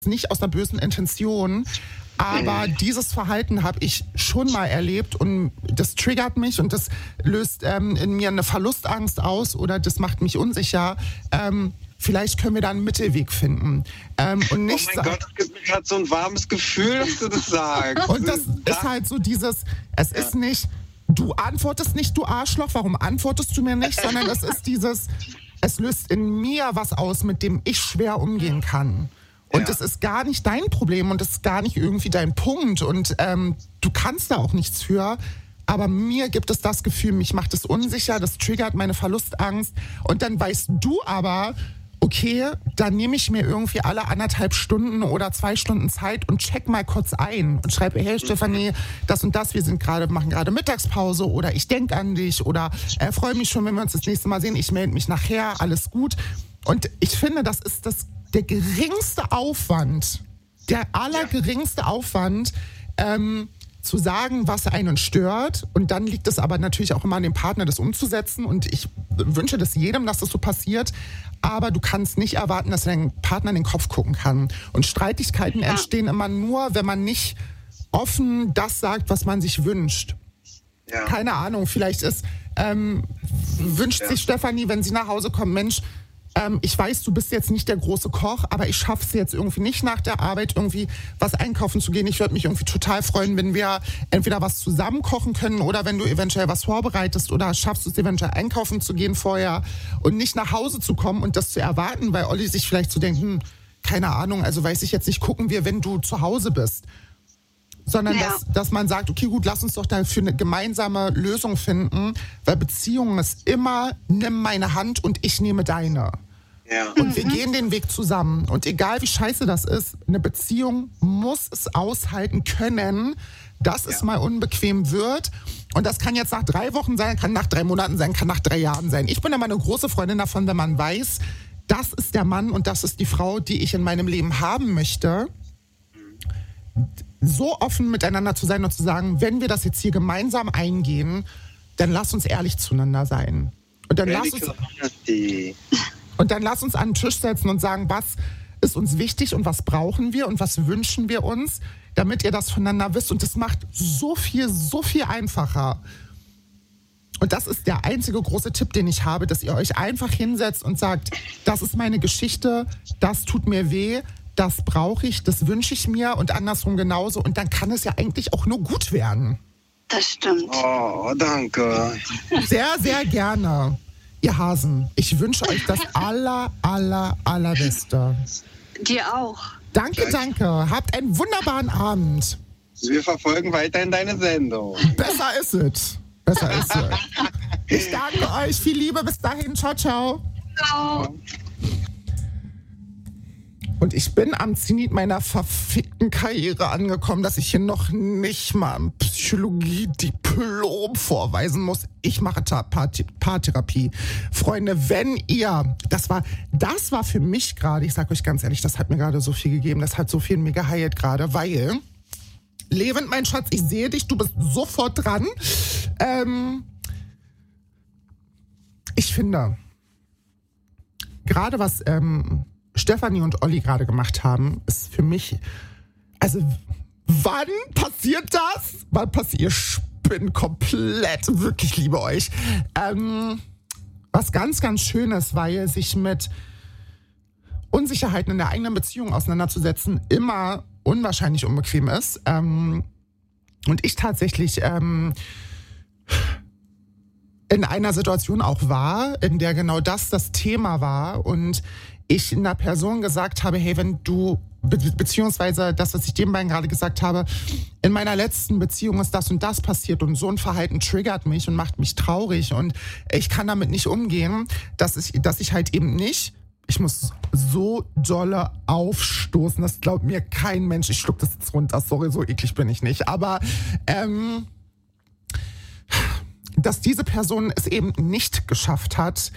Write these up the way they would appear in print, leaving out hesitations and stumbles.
nicht aus einer bösen Intention, aber dieses Verhalten habe ich schon mal erlebt und das triggert mich und das löst in mir eine Verlustangst aus oder das macht mich unsicher. Vielleicht können wir da einen Mittelweg finden. Und nicht oh mein Gott, es gibt mir gerade so ein warmes Gefühl, dass du das sagst. Und das ist halt so dieses, es ist nicht, du antwortest nicht, du Arschloch, warum antwortest du mir nicht, sondern es ist dieses, es löst in mir was aus, mit dem ich schwer umgehen kann. Und es ist gar nicht dein Problem und es ist gar nicht irgendwie dein Punkt und du kannst da auch nichts für. Aber mir gibt es das Gefühl, mich macht es unsicher, das triggert meine Verlustangst. Und dann weißt du aber, okay, dann nehme ich mir irgendwie alle 1,5 Stunden oder 2 Stunden Zeit und check mal kurz ein und schreibe, hey Stefanie, das und das, machen gerade Mittagspause oder ich denke an dich oder freue mich schon, wenn wir uns das nächste Mal sehen, ich melde mich nachher, alles gut. Und ich finde, das ist der geringste Aufwand, der allergeringste Aufwand, zu sagen, was einen stört. Und dann liegt es aber natürlich auch immer an dem Partner, das umzusetzen. Und ich wünsche das jedem, dass das so passiert. Aber du kannst nicht erwarten, dass dein Partner in den Kopf gucken kann. Und Streitigkeiten entstehen immer nur, wenn man nicht offen das sagt, was man sich wünscht. Ja. Keine Ahnung, vielleicht wünscht sich Stefanie, wenn sie nach Hause kommt, Mensch, ich weiß, du bist jetzt nicht der große Koch, aber ich schaffe es jetzt irgendwie nicht nach der Arbeit irgendwie was einkaufen zu gehen. Ich würde mich irgendwie total freuen, wenn wir entweder was zusammen kochen können oder wenn du eventuell was vorbereitest oder schaffst es eventuell einkaufen zu gehen vorher und nicht nach Hause zu kommen und das zu erwarten, weil Olli sich vielleicht so denkt, keine Ahnung, also weiß ich jetzt nicht, gucken wir, wenn du zu Hause bist. Sondern dass man sagt, okay, gut, lass uns doch dafür eine gemeinsame Lösung finden, weil Beziehung ist immer, nimm meine Hand und ich nehme deine. Ja. Und wir gehen den Weg zusammen. Und egal wie scheiße das ist, eine Beziehung muss es aushalten können, dass es mal unbequem wird. Und das kann jetzt nach 3 Wochen sein, kann nach 3 Monaten sein, kann nach 3 Jahren sein. Ich bin immer eine große Freundin davon, wenn man weiß, das ist der Mann und das ist die Frau, die ich in meinem Leben haben möchte, so offen miteinander zu sein und zu sagen, wenn wir das jetzt hier gemeinsam eingehen, dann lass uns ehrlich zueinander sein. Und dann lass uns an den Tisch setzen und sagen, was ist uns wichtig und was brauchen wir und was wünschen wir uns, damit ihr das voneinander wisst. Und das macht so viel einfacher. Und das ist der einzige große Tipp, den ich habe, dass ihr euch einfach hinsetzt und sagt, das ist meine Geschichte, das tut mir weh, das brauche ich, das wünsche ich mir und andersrum genauso. Und dann kann es ja eigentlich auch nur gut werden. Das stimmt. Oh, danke. Sehr, sehr gerne. Ihr Hasen, ich wünsche euch das allerbeste. Dir auch. Danke. Habt einen wunderbaren Abend. Wir verfolgen weiterhin deine Sendung. Besser ist es. Ich danke euch. Viel Liebe. Bis dahin. Ciao, ciao. Ciao. Und ich bin am Zenit meiner verfickten Karriere angekommen, dass ich hier noch nicht mal ein Psychologie-Diplom vorweisen muss. Ich mache Paartherapie. Freunde, wenn ihr, das war für mich gerade, ich sag euch ganz ehrlich, das hat mir gerade so viel gegeben, das hat so viel in mir geheilt gerade, weil, Levent, mein Schatz, ich sehe dich, du bist sofort dran. Ich finde, gerade was Stefanie und Olli gerade gemacht haben, ist für mich, also wann passiert das? Ihr spinnt komplett, wirklich liebe euch. Was ganz, ganz Schönes, weil sich mit Unsicherheiten in der eigenen Beziehung auseinanderzusetzen immer unwahrscheinlich unbequem ist. Und ich tatsächlich in einer Situation auch war, in der genau das Thema war und ich einer Person gesagt habe, hey, wenn du, beziehungsweise das, was ich den beiden gerade gesagt habe, in meiner letzten Beziehung ist das und das passiert und so ein Verhalten triggert mich und macht mich traurig und ich kann damit nicht umgehen, dass ich halt eben nicht, ich muss so dolle aufstoßen, das glaubt mir kein Mensch, ich schluck das jetzt runter, sorry, so eklig bin ich nicht, aber dass diese Person es eben nicht geschafft hat,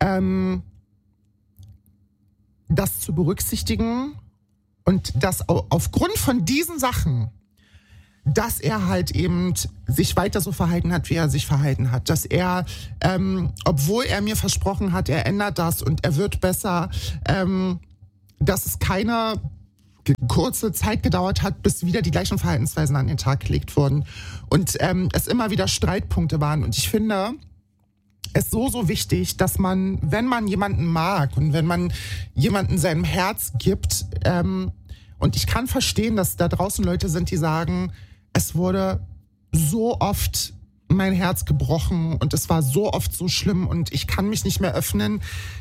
das zu berücksichtigen und dass aufgrund von diesen Sachen, dass er halt eben sich weiter so verhalten hat, wie er sich verhalten hat. Dass er, obwohl er mir versprochen hat, er ändert das und er wird besser, dass es keine kurze Zeit gedauert hat, bis wieder die gleichen Verhaltensweisen an den Tag gelegt wurden. Und es immer wieder Streitpunkte waren. Und ich finde es so wichtig, dass man, wenn man jemanden mag und wenn man jemanden seinem Herz gibt, und ich kann verstehen, dass da draußen Leute sind, die sagen, es wurde so oft mein Herz gebrochen und es war so oft so schlimm und ich kann mich nicht mehr öffnen.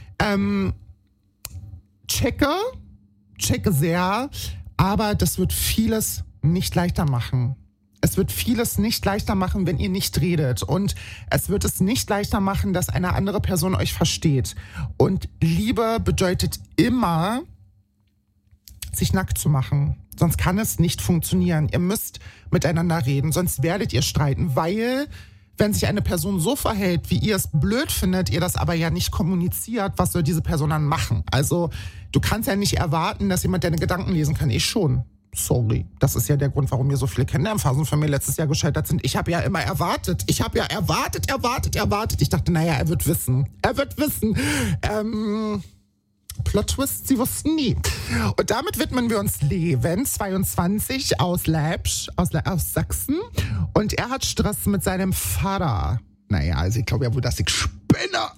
Checke sehr, aber das wird vieles nicht leichter machen. Es wird vieles nicht leichter machen, wenn ihr nicht redet. Und es wird es nicht leichter machen, dass eine andere Person euch versteht. Und Liebe bedeutet immer, sich nackt zu machen. Sonst kann es nicht funktionieren. Ihr müsst miteinander reden, sonst werdet ihr streiten, weil wenn sich eine Person so verhält, wie ihr es blöd findet, ihr das aber ja nicht kommuniziert, was soll diese Person dann machen? Also du kannst ja nicht erwarten, dass jemand deine Gedanken lesen kann. Ich schon. Sorry. Das ist ja der Grund, warum mir so viele Kennenlernphasen von mir letztes Jahr gescheitert sind. Ich habe ja immer erwartet. Ich dachte, naja, er wird wissen. Plot Twist, sie wussten nie. Und damit widmen wir uns Leven, 22, aus Leipzig, aus Sachsen. Und er hat Stress mit seinem Vater. Naja, also ich glaube ja wohl, dass ich spinne.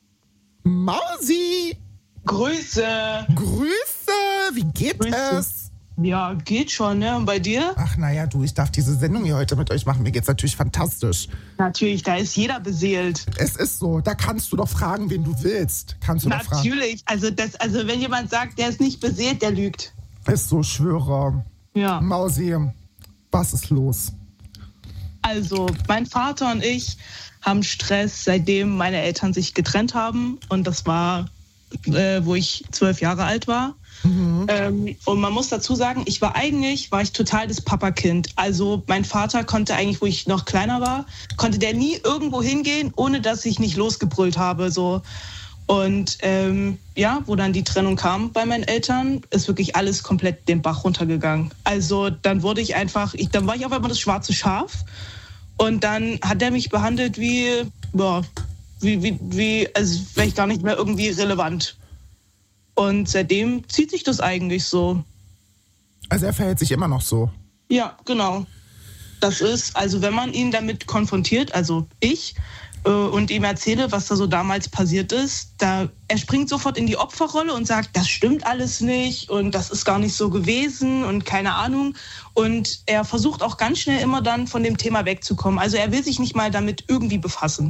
Mausi! Grüße! Wie geht es? Ja, geht schon, ne? Und bei dir? Ach, naja, du, ich darf diese Sendung hier heute mit euch machen. Mir geht's natürlich fantastisch. Natürlich, da ist jeder beseelt. Es ist so, da kannst du doch fragen, wen du willst. Natürlich, also wenn jemand sagt, der ist nicht beseelt, der lügt. Ist so, schwöre. Ja. Mausi, was ist los? Also, mein Vater und ich haben Stress, seitdem meine Eltern sich getrennt haben. Und das war, wo ich 12 Jahre alt war. Und man muss dazu sagen, war ich total das Papakind. Also mein Vater konnte eigentlich, wo ich noch kleiner war, konnte der nie irgendwo hingehen, ohne dass ich nicht losgebrüllt habe. So. Und wo dann die Trennung kam bei meinen Eltern, ist wirklich alles komplett den Bach runtergegangen. Also dann war ich auf einmal das schwarze Schaf. Und dann hat er mich behandelt als wäre ich gar nicht mehr irgendwie relevant. Und seitdem zieht sich das eigentlich so. Also er verhält sich immer noch so? Ja, genau. Das ist, also wenn man ihn damit konfrontiert, also ich, und ihm erzähle, was da so damals passiert ist, er springt sofort in die Opferrolle und sagt, das stimmt alles nicht und das ist gar nicht so gewesen und keine Ahnung. Und er versucht auch ganz schnell immer dann von dem Thema wegzukommen. Also er will sich nicht mal damit irgendwie befassen.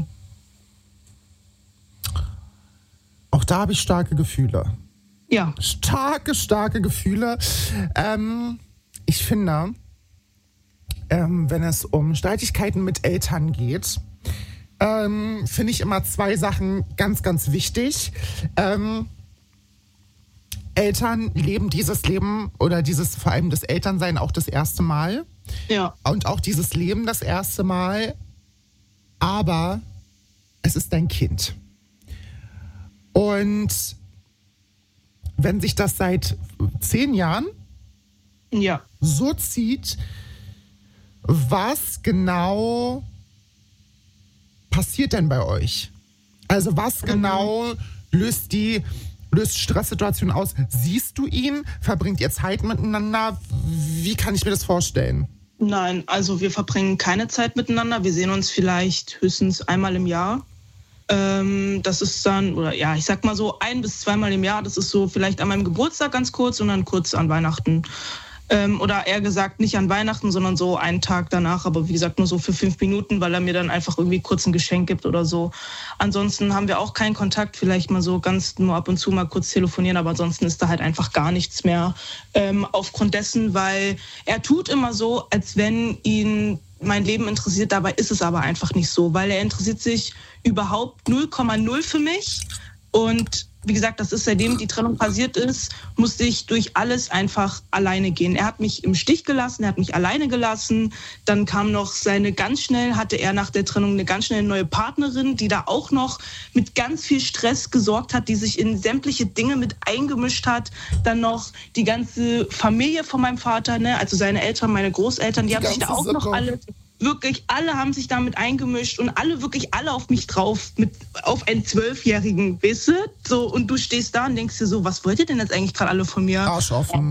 Auch da habe ich starke Gefühle. Ja. Starke Gefühle. Ich finde, wenn es um Streitigkeiten mit Eltern geht, finde ich immer zwei Sachen ganz, ganz wichtig. Eltern leben dieses Leben oder vor allem das Elternsein auch das erste Mal. Ja. Und auch dieses Leben das erste Mal. Aber es ist dein Kind. Und wenn sich das seit 10 Jahren so zieht, was genau passiert denn bei euch? Also was genau löst Stresssituationen aus? Siehst du ihn? Verbringt ihr Zeit miteinander? Wie kann ich mir das vorstellen? Nein, also wir verbringen keine Zeit miteinander. Wir sehen uns vielleicht höchstens einmal im Jahr. Das ist dann, ich sag mal so 1 bis 2 Mal im Jahr. Das ist so vielleicht an meinem Geburtstag ganz kurz und dann kurz an Weihnachten. Oder eher gesagt nicht an Weihnachten, sondern so einen Tag danach. Aber wie gesagt nur so für 5 Minuten, weil er mir dann einfach irgendwie kurz ein Geschenk gibt oder so. Ansonsten haben wir auch keinen Kontakt. Vielleicht mal so ganz nur ab und zu mal kurz telefonieren. Aber ansonsten ist da halt einfach gar nichts mehr aufgrund dessen, weil er tut immer so, als wenn ihn mein Leben interessiert, dabei ist es aber einfach nicht so, weil er interessiert sich überhaupt 0,0 für mich und wie gesagt, das ist seitdem die Trennung passiert ist, musste ich durch alles einfach alleine gehen. Er hat mich im Stich gelassen, er hat mich alleine gelassen, dann hatte er nach der Trennung eine ganz schnell neue Partnerin, die da auch noch mit ganz viel Stress gesorgt hat, die sich in sämtliche Dinge mit eingemischt hat, dann noch die ganze Familie von meinem Vater, ne, also seine Eltern, meine Großeltern, die haben sich da auch noch alle haben sich damit eingemischt und wirklich alle auf mich drauf, auf einen 12-Jährigen, weißt du? So, und du stehst da und denkst dir so, was wollt ihr denn jetzt eigentlich gerade alle von mir? Arsch offen.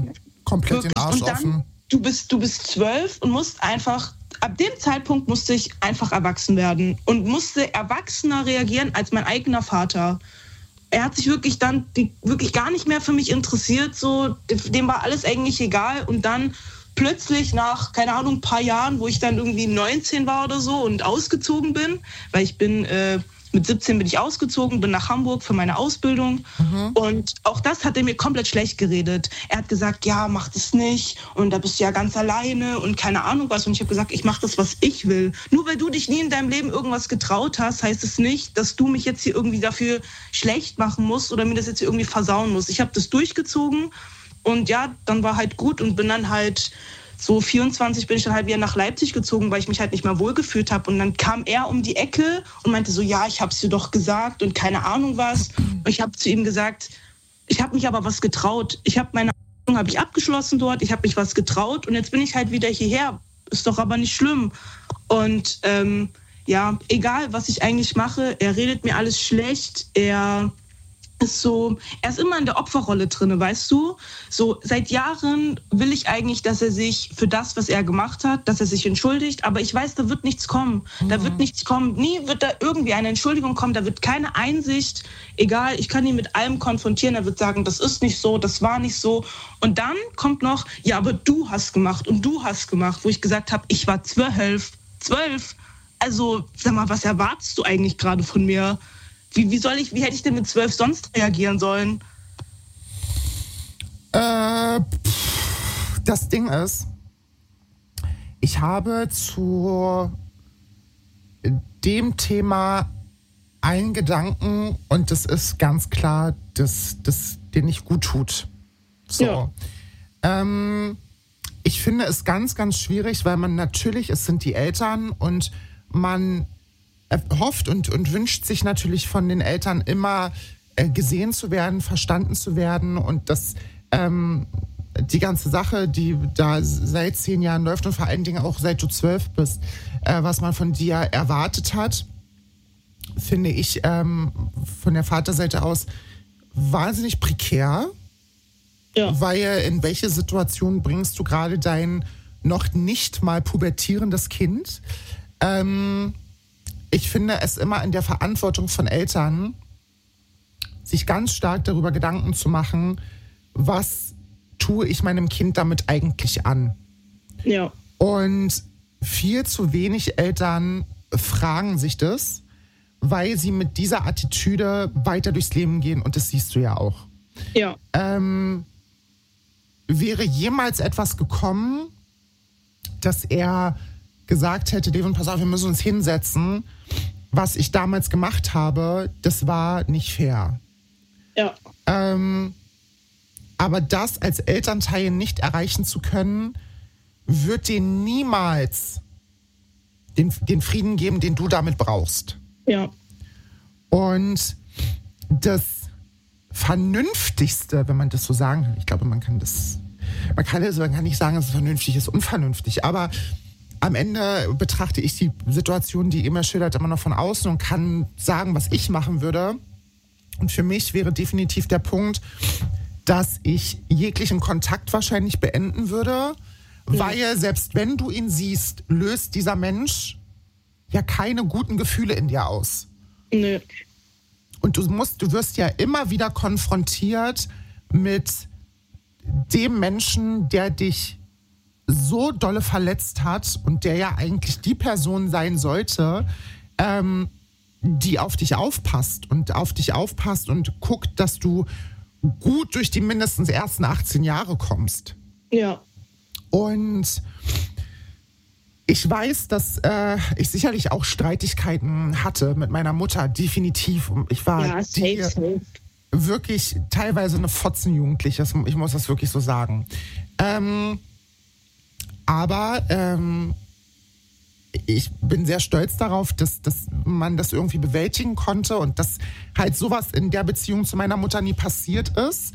Komplett den Arsch und dann, offen. Du bist 12 und musst einfach, ab dem Zeitpunkt musste ich einfach erwachsen werden und musste erwachsener reagieren als mein eigener Vater. Er hat sich wirklich dann wirklich gar nicht mehr für mich interessiert, so, dem war alles eigentlich egal und dann plötzlich nach, keine Ahnung, ein paar Jahren, wo ich dann irgendwie 19 war oder so und ausgezogen bin, weil ich bin, mit 17 bin ich ausgezogen, bin nach Hamburg für meine Ausbildung und auch das hat er mir komplett schlecht geredet. Er hat gesagt, ja, mach das nicht und da bist du ja ganz alleine und keine Ahnung was und ich habe gesagt, ich mache das, was ich will. Nur weil du dich nie in deinem Leben irgendwas getraut hast, heißt es nicht, dass du mich jetzt hier irgendwie dafür schlecht machen musst oder mir das jetzt hier irgendwie versauen musst. Ich habe das durchgezogen und ja, dann war halt gut und bin dann halt so 24 bin ich dann halt wieder nach Leipzig gezogen, weil ich mich halt nicht mehr wohlgefühlt habe. Und dann kam er um die Ecke und meinte so, ja, ich hab's dir doch gesagt und keine Ahnung was. Und ich habe zu ihm gesagt, ich habe mich aber was getraut. Ich habe meine Ausbildung habe ich abgeschlossen dort, ich habe mich was getraut und jetzt bin ich halt wieder hierher. Ist doch aber nicht schlimm. Und ja, egal, was ich eigentlich mache, er redet mir alles schlecht, er ist immer in der Opferrolle drin, weißt du? So, seit Jahren will ich eigentlich, dass er sich für das, was er gemacht hat, dass er sich entschuldigt, aber ich weiß, da wird nichts kommen. Da wird nichts kommen. Nie wird da irgendwie eine Entschuldigung kommen, da wird keine Einsicht. Egal, ich kann ihn mit allem konfrontieren, er wird sagen, das ist nicht so, das war nicht so. Und dann kommt noch, ja, aber du hast gemacht und du hast gemacht, wo ich gesagt habe, ich war 12. Also, sag mal, was erwartest du eigentlich gerade von mir? Wie hätte ich denn mit 12 sonst reagieren sollen? Das Ding ist, ich habe zu dem Thema einen Gedanken und das ist ganz klar, dass den nicht gut tut. So. Ja. Ich finde es ganz, ganz schwierig, weil es sind die Eltern und man hofft und wünscht sich natürlich von den Eltern immer gesehen zu werden, verstanden zu werden und dass die ganze Sache, die da seit 10 Jahren läuft und vor allen Dingen auch seit du 12 bist, was man von dir erwartet hat, finde ich von der Vaterseite aus wahnsinnig prekär. Ja. Weil in welche Situation bringst du gerade dein noch nicht mal pubertierendes Kind? Ich finde es immer in der Verantwortung von Eltern, sich ganz stark darüber Gedanken zu machen, was tue ich meinem Kind damit eigentlich an? Ja. Und viel zu wenig Eltern fragen sich das, weil sie mit dieser Attitüde weiter durchs Leben gehen und das siehst du ja auch. Ja. Wäre jemals etwas gekommen, dass er gesagt hätte, Devon, pass auf, wir müssen uns hinsetzen. Was ich damals gemacht habe, das war nicht fair. Ja. Aber das als Elternteil nicht erreichen zu können, wird dir niemals den Frieden geben, den du damit brauchst. Ja. Und das Vernünftigste, wenn man das so sagen kann, ich glaube, man kann nicht sagen, dass es vernünftig ist, unvernünftig, aber am Ende betrachte ich die Situation, die immer schildert, immer noch von außen und kann sagen, was ich machen würde. Und für mich wäre definitiv der Punkt, dass ich jeglichen Kontakt wahrscheinlich beenden würde, weil selbst wenn du ihn siehst, löst dieser Mensch ja keine guten Gefühle in dir aus. Nee. Und du wirst ja immer wieder konfrontiert mit dem Menschen, der dich so dolle verletzt hat und der ja eigentlich die Person sein sollte, die auf dich aufpasst und guckt, dass du gut durch die mindestens ersten 18 Jahre kommst. Ja. Und ich weiß, dass ich sicherlich auch Streitigkeiten hatte mit meiner Mutter, definitiv. Ich war wirklich teilweise eine Fotzenjugendliche, ich muss das wirklich so sagen. Aber ich bin sehr stolz darauf, dass man das irgendwie bewältigen konnte und dass halt sowas in der Beziehung zu meiner Mutter nie passiert ist.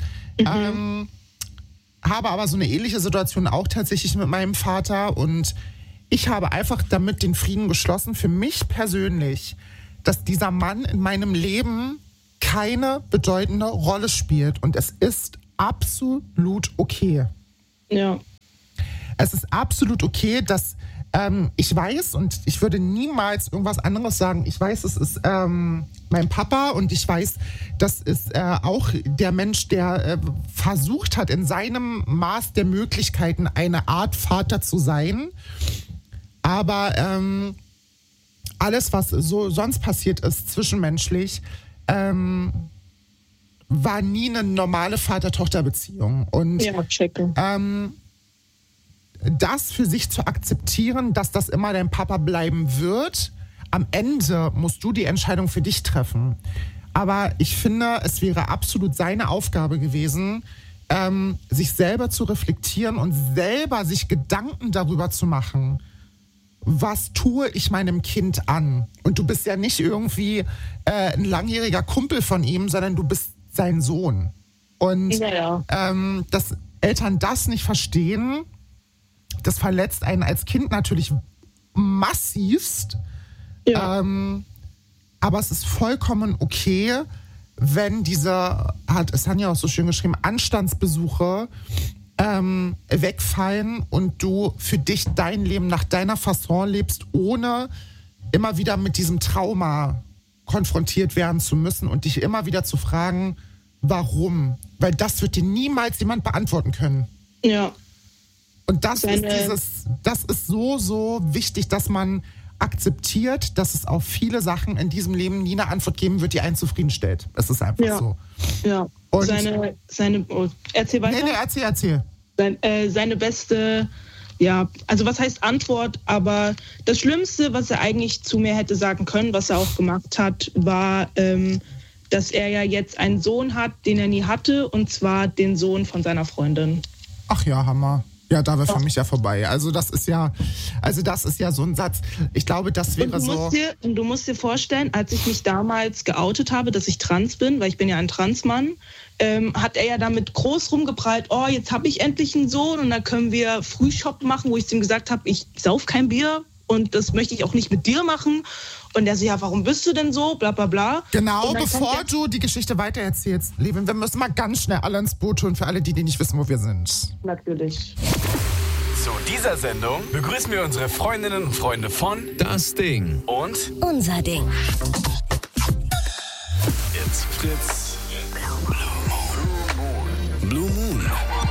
Habe aber so eine ähnliche Situation auch tatsächlich mit meinem Vater und ich habe einfach damit den Frieden geschlossen, für mich persönlich, dass dieser Mann in meinem Leben keine bedeutende Rolle spielt und es ist absolut okay. Ja. Es ist absolut okay, dass ich weiß, und ich würde niemals irgendwas anderes sagen, ich weiß, es ist mein Papa, und ich weiß, das ist auch der Mensch, der versucht hat, in seinem Maß der Möglichkeiten eine Art Vater zu sein. Aber alles, was so sonst passiert ist, zwischenmenschlich, war nie eine normale Vater-Tochter-Beziehung. Und Ja, checke. das für sich zu akzeptieren, dass das immer dein Papa bleiben wird, am Ende musst du die Entscheidung für dich treffen. Aber ich finde, es wäre absolut seine Aufgabe gewesen, sich selber zu reflektieren und selber sich Gedanken darüber zu machen, was tue ich meinem Kind an? Und du bist ja nicht irgendwie ein langjähriger Kumpel von ihm, sondern du bist sein Sohn. Und Ja. dass Eltern das nicht verstehen, das verletzt einen als Kind natürlich massivst. Ja. Aber es ist vollkommen okay, wenn diese, hat Sanja auch so schön geschrieben, Anstandsbesuche wegfallen und du für dich dein Leben nach deiner Fasson lebst, ohne immer wieder mit diesem Trauma konfrontiert werden zu müssen und dich immer wieder zu fragen, warum? Weil das wird dir niemals jemand beantworten können. Ja. Und das ist so wichtig, dass man akzeptiert, dass es auf viele Sachen in diesem Leben nie eine Antwort geben wird, die einen zufriedenstellt. Es ist einfach so. Ja. Und erzähl weiter. Nee, erzähl. Seine beste, ja, also was heißt Antwort, aber das Schlimmste, was er eigentlich zu mir hätte sagen können, was er auch gemacht hat, war, dass er ja jetzt einen Sohn hat, den er nie hatte, und zwar den Sohn von seiner Freundin. Ach ja, Hammer. Ja, da wäre für mich ja vorbei. Also das ist ja so ein Satz. Ich glaube, das wäre Du musst dir vorstellen, als ich mich damals geoutet habe, dass ich trans bin, weil ich bin ja ein Transmann, hat er ja damit groß rumgeprallt, oh, jetzt habe ich endlich einen Sohn und dann können wir Frühshop machen, wo ich ihm gesagt habe, ich sauf kein Bier und das möchte ich auch nicht mit dir machen. Und er so, ja, warum bist du denn so, bla bla bla. Genau, bevor du die Geschichte weitererzählst, Levin, wir müssen mal ganz schnell alle ins Boot holen, für alle, die nicht wissen, wo wir sind. Natürlich. Zu dieser Sendung begrüßen wir unsere Freundinnen und Freunde von Das Ding. und Unser Ding. jetzt Fritz. Blue Moon.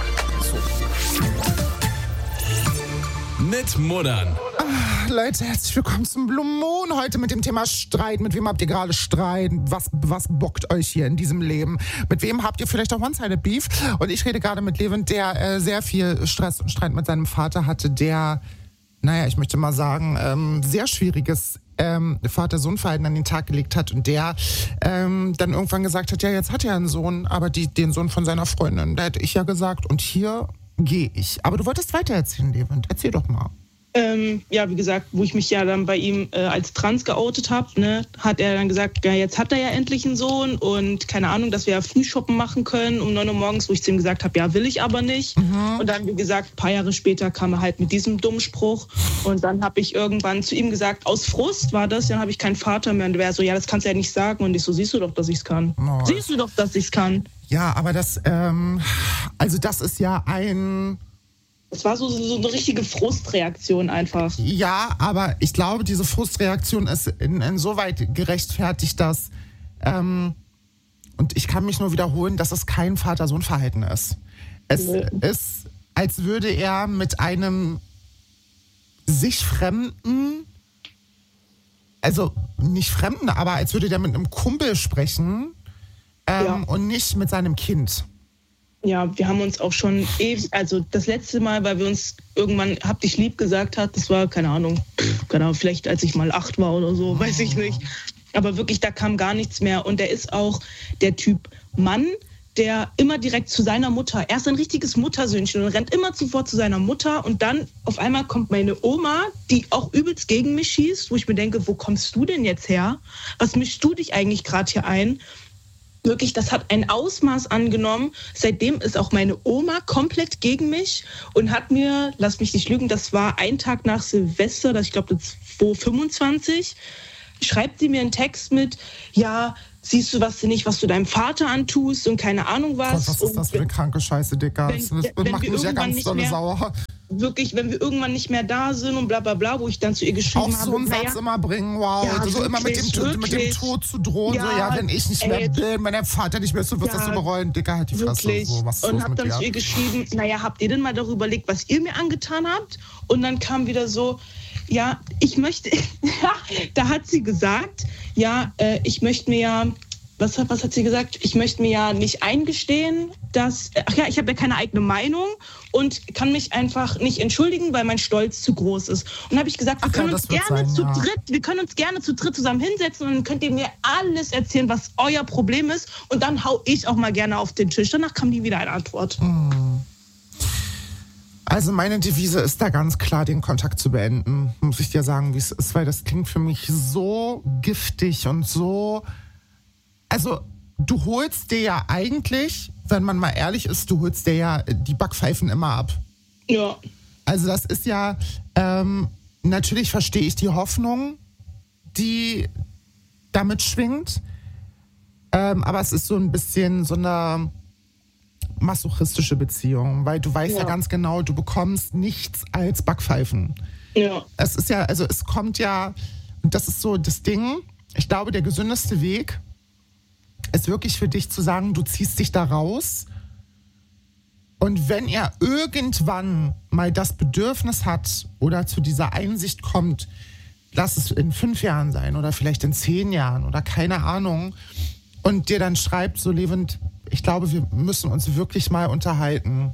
Mit Muddern. Leute, herzlich willkommen zum Blue Moon. Heute mit dem Thema Streit. Mit wem habt ihr gerade Streit? Was bockt euch hier in diesem Leben? Mit wem habt ihr vielleicht auch One-Sided Beef? Und ich rede gerade mit Levin, der sehr viel Stress und Streit mit seinem Vater hatte, der, naja, ich möchte mal sagen, sehr schwieriges Vater-Sohn-Verhalten an den Tag gelegt hat und der dann irgendwann gesagt hat, ja, jetzt hat er einen Sohn, aber den Sohn von seiner Freundin. Da hätte ich ja gesagt, und hier gehe ich. Aber du wolltest weiter erzählen, Levin. Erzähl doch mal. Ja, wie gesagt, wo ich mich ja dann bei ihm als trans geoutet habe, ne, hat er dann gesagt, ja, jetzt hat er ja endlich einen Sohn und keine Ahnung, dass wir ja Frühshoppen machen können um 9 Uhr morgens, wo ich zu ihm gesagt habe, ja, will ich aber nicht. Und dann, wie gesagt, ein paar Jahre später kam er halt mit diesem dummen Spruch und dann habe ich irgendwann zu ihm gesagt, aus Frust war das, dann habe ich keinen Vater mehr und der wäre so, ja, das kannst du ja nicht sagen und ich so, siehst du doch, dass ich es kann. Oh. Siehst du doch, dass ich es kann. Ja, aber das ist ja ein... Es war so eine richtige Frustreaktion einfach. Ja, aber ich glaube, diese Frustreaktion ist insoweit gerechtfertigt, dass, und ich kann mich nur wiederholen, dass es kein Vater-Sohn-Verhalten ist. Es ist, als würde er mit einem sich Fremden, also nicht Fremden, aber als würde der mit einem Kumpel sprechen und nicht mit seinem Kind. Ja, wir haben uns auch schon ewig, also das letzte Mal, weil wir uns irgendwann hab dich lieb gesagt hat, das war, keine Ahnung, vielleicht als ich mal 8 war oder so, weiß ich nicht. Aber wirklich, da kam gar nichts mehr. Und er ist auch der Typ Mann, der immer direkt zu seiner Mutter, er ist ein richtiges Muttersöhnchen und rennt immer sofort zu seiner Mutter und dann auf einmal kommt meine Oma, die auch übelst gegen mich schießt, wo ich mir denke, wo kommst du denn jetzt her? Was mischst du dich eigentlich gerade hier ein? Wirklich, das hat ein Ausmaß angenommen. Seitdem ist auch meine Oma komplett gegen mich und hat mir, lass mich nicht lügen, das war ein Tag nach Silvester, ich glaube, das war 25, schreibt sie mir einen Text mit, ja, siehst du was du deinem Vater antust und keine Ahnung was. Gott, was ist das für eine kranke Scheiße, Dicker? Das macht mich ja ganz dolle sauer. Wirklich, wenn wir irgendwann nicht mehr da sind und bla bla bla, wo ich dann zu ihr geschrieben habe. Auch so einen Satz immer bringen, wow. Ja, so immer mit dem Tod zu drohen, Ja, so, ja, wenn ich nicht mehr bin, wenn der Vater nicht mehr ist, du wirst das so bereuen. Dicker, halt die Fresse. Wirklich. So, was ist und los hab mit dann dir? zu ihr geschrieben, naja, habt ihr denn mal darüber überlegt, was ihr mir angetan habt? Und dann kam wieder so, ja, ich möchte, da hat sie gesagt, ja, ich möchte mir ja, was hat sie gesagt? Ich möchte mir ja nicht eingestehen, dass, ich habe ja keine eigene Meinung und kann mich einfach nicht entschuldigen, weil mein Stolz zu groß ist. Und habe ich gesagt, wir können uns gerne zu dritt zusammen hinsetzen und dann könnt ihr mir alles erzählen, was euer Problem ist und dann hau ich auch mal gerne auf den Tisch. Danach kam nie wieder eine Antwort. Also meine Devise ist da ganz klar, den Kontakt zu beenden, muss ich dir sagen, wie es ist, weil das klingt für mich so giftig und so. Also du holst dir ja eigentlich, wenn man mal ehrlich ist, du holst dir ja die Backpfeifen immer ab. Ja. Also das ist ja, natürlich verstehe ich die Hoffnung, die damit schwingt, aber es ist so ein bisschen so eine masochistische Beziehung, weil du weißt ja ganz genau, du bekommst nichts als Backpfeifen. Ja. Es ist ja, also es kommt ja, und das ist so das Ding, ich glaube, der gesündeste Weg ist wirklich für dich zu sagen, du ziehst dich da raus und wenn er irgendwann mal das Bedürfnis hat oder zu dieser Einsicht kommt, lass es in 5 Jahren sein oder vielleicht in 10 Jahren oder keine Ahnung und dir dann schreibt, so Levent, ich glaube, wir müssen uns wirklich mal unterhalten.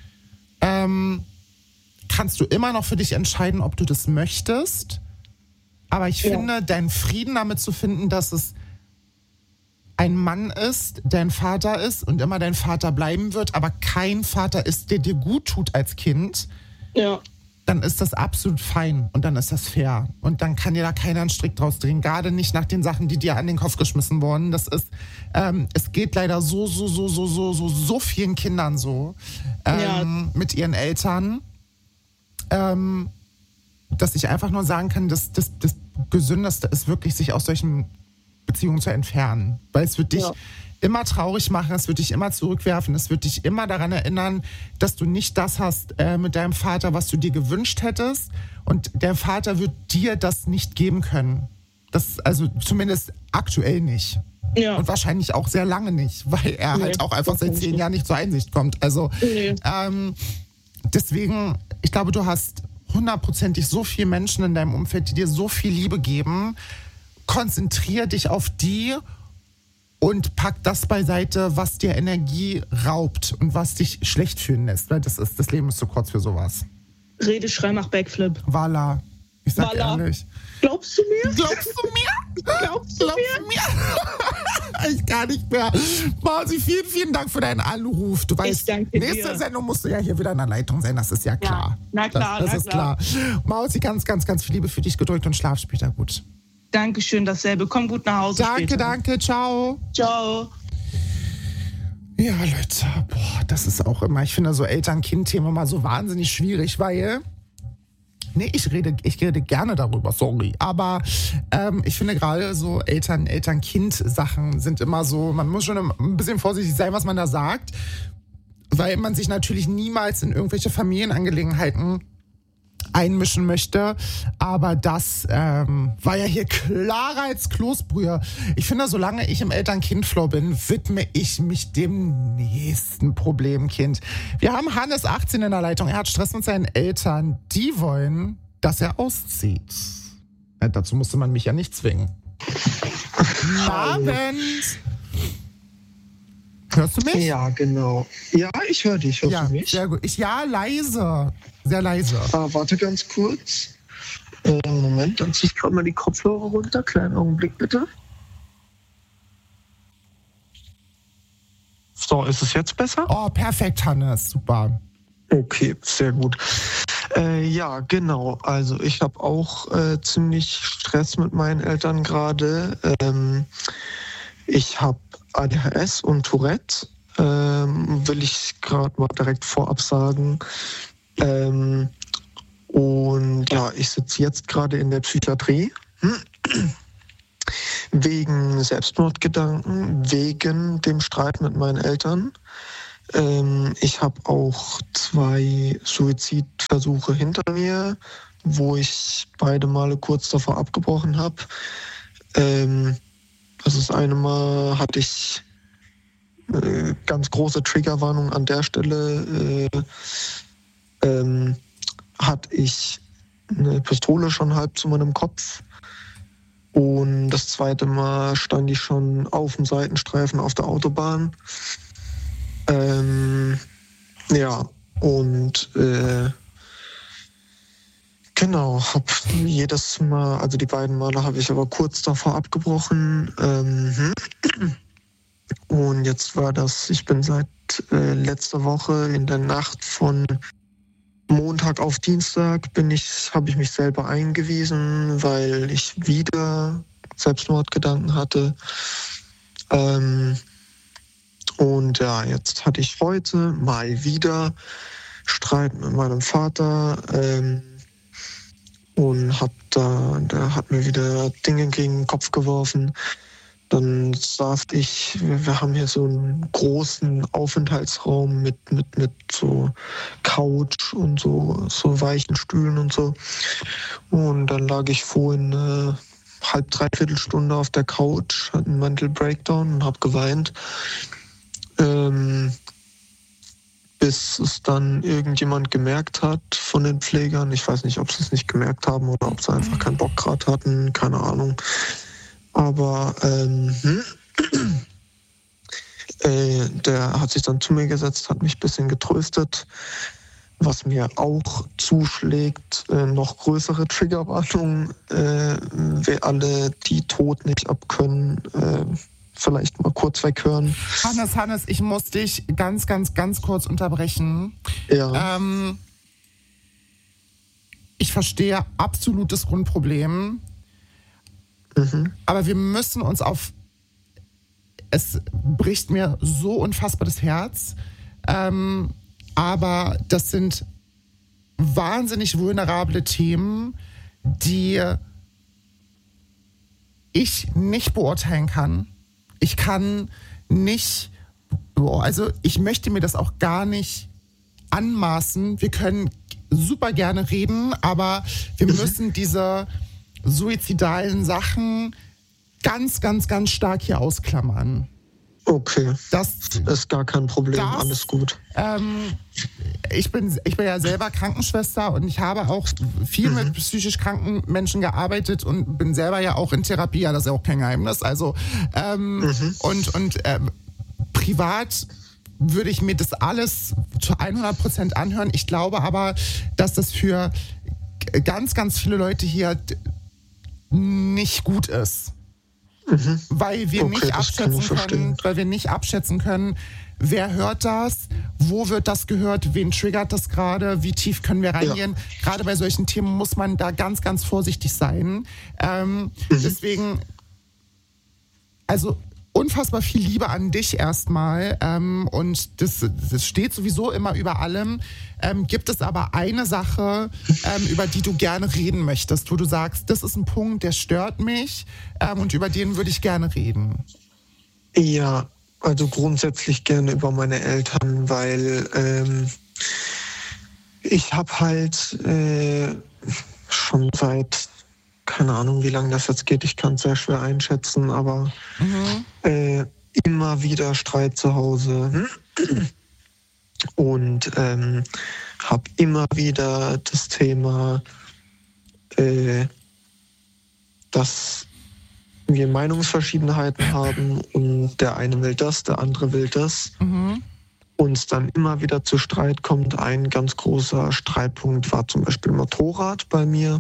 Kannst du immer noch für dich entscheiden, ob du das möchtest, aber ich finde, deinen Frieden damit zu finden, dass es ein Mann ist, dein Vater ist und immer dein Vater bleiben wird, aber kein Vater ist, der dir gut tut als Kind, dann ist das absolut fein und dann ist das fair. Und dann kann dir da keiner einen Strick draus drehen, gerade nicht nach den Sachen, die dir an den Kopf geschmissen wurden. Das ist, es geht leider so vielen Kindern so mit ihren Eltern, dass ich einfach nur sagen kann, dass das Gesündeste ist wirklich, sich aus solchen Beziehungen zu entfernen. Weil es wird dich immer traurig machen, es wird dich immer zurückwerfen, es wird dich immer daran erinnern, dass du nicht das hast mit deinem Vater, was du dir gewünscht hättest. Und der Vater wird dir das nicht geben können. Das, also zumindest aktuell nicht. Ja. Und wahrscheinlich auch sehr lange nicht, weil er halt auch einfach seit 10 Jahren nicht zur Einsicht kommt. Also deswegen, ich glaube, du hast 100%ig so viele Menschen in deinem Umfeld, die dir so viel Liebe geben. Konzentrier dich auf die und pack das beiseite, was dir Energie raubt und was dich schlecht fühlen lässt. Weil das Leben ist zu kurz für sowas. Rede, Schrei, mach Backflip. Voilà. Ich sag ehrlich. Glaubst du mir? Glaubst du mir? Ich gar nicht mehr. Mausi, vielen, vielen Dank für deinen Anruf. Du weißt, nächste Sendung musst du ja hier wieder in der Leitung sein, das ist ja klar. Ja, na klar, das ist klar. Mausi, ganz, ganz, ganz viel Liebe für dich, gedrückt und schlaf später gut. Dankeschön, dasselbe. Komm gut nach Hause später. Danke, ciao. Ciao. Ja, Leute, das ist auch immer, ich finde so Eltern-Kind-Thema mal so wahnsinnig schwierig, weil, ich rede gerne darüber, sorry, aber ich finde gerade so Eltern-Kind-Sachen sind immer so, man muss schon ein bisschen vorsichtig sein, was man da sagt, weil man sich natürlich niemals in irgendwelche Familienangelegenheiten einmischen möchte, aber das war ja hier klarer als Kloßbrühe. Ich finde, solange ich im Eltern-Kind-Flow bin, widme ich mich dem nächsten Problemkind. Wir haben Hannes, 18, in der Leitung. Er hat Stress mit seinen Eltern. Die wollen, dass er auszieht. Ja, dazu musste man mich ja nicht zwingen. Guten Abend. Hörst du mich? Ja, genau. Ja, ich höre dich. Hörst du mich? Sehr gut. Leise. Sehr leise. Warte ganz kurz. Moment, dann ziehe ich gerade mal die Kopfhörer runter. Kleinen Augenblick bitte. So, ist es jetzt besser? Oh, perfekt, Hannes. Super. Okay, sehr gut. Ja, genau. Also ich habe auch ziemlich Stress mit meinen Eltern gerade. Ich habe ADHS und Tourette. Will ich gerade mal direkt vorab sagen. Und ja, ich sitze jetzt gerade in der Psychiatrie. wegen Selbstmordgedanken, wegen dem Streit mit meinen Eltern. Ich habe auch 2 Suizidversuche hinter mir, wo ich beide Male kurz davor abgebrochen habe. Also das eine Mal hatte ich ganz große Triggerwarnung an der Stelle. Hatte ich eine Pistole schon halb zu meinem Kopf. Und das zweite Mal stand ich schon auf dem Seitenstreifen auf der Autobahn. Ja, und genau, habe jedes Mal, also die beiden Male habe ich aber kurz davor abgebrochen. Und jetzt war das, ich bin seit letzter Woche in der Nacht von Montag auf Dienstag habe ich mich selber eingewiesen, weil ich wieder Selbstmordgedanken hatte. Und ja, jetzt hatte ich heute mal wieder Streit mit meinem Vater und der hat mir wieder Dinge gegen den Kopf geworfen. Dann saß wir haben hier so einen großen Aufenthaltsraum mit so Couch und so weichen Stühlen und so. Und dann lag ich vorhin eine dreiviertel Stunde auf der Couch, hatte einen Mental Breakdown und habe geweint. Bis es dann irgendjemand gemerkt hat von den Pflegern. Ich weiß nicht, ob sie es nicht gemerkt haben oder ob sie einfach keinen Bock gerade hatten, keine Ahnung. Aber der hat sich dann zu mir gesetzt, hat mich ein bisschen getröstet. Was mir auch zuschlägt, noch größere Triggerwarnungen, wir alle, die Tod nicht abkönnen, vielleicht mal kurz weghören. Hannes, ich muss dich ganz, ganz, ganz kurz unterbrechen. Ja. Ich verstehe absolut das Grundproblem. Aber wir müssen uns es bricht mir so unfassbar das Herz, aber das sind wahnsinnig vulnerable Themen, die ich nicht beurteilen kann. Ich kann nicht, also ich möchte mir das auch gar nicht anmaßen. Wir können super gerne reden, aber wir müssen diese suizidalen Sachen ganz, ganz, ganz stark hier ausklammern. Okay, das ist gar kein Problem, alles gut. Ich bin ja selber Krankenschwester und ich habe auch viel mit psychisch kranken Menschen gearbeitet und bin selber ja auch in Therapie, ja, das ist ja auch kein Geheimnis. Also privat würde ich mir das alles zu 100% anhören. Ich glaube aber, dass das für ganz, ganz viele Leute hier nicht gut ist. Weil wir nicht abschätzen können, wer hört das, wo wird das gehört, wen triggert das gerade, wie tief können wir reingehen. Ja. Gerade bei solchen Themen muss man da ganz, ganz vorsichtig sein. Deswegen, also unfassbar viel Liebe an dich erstmal, und das steht sowieso immer über allem. Gibt es aber eine Sache, über die du gerne reden möchtest, wo du sagst, das ist ein Punkt, der stört mich, und über den würde ich gerne reden? Ja, also grundsätzlich gerne über meine Eltern, weil ich habe halt schon seit, keine Ahnung, wie lange das jetzt geht, ich kann es sehr schwer einschätzen, aber immer wieder Streit zu Hause und habe immer wieder das Thema, dass wir Meinungsverschiedenheiten haben und der eine will das, der andere will das. Und es dann immer wieder zu Streit kommt. Ein ganz großer Streitpunkt war zum Beispiel Motorrad bei mir.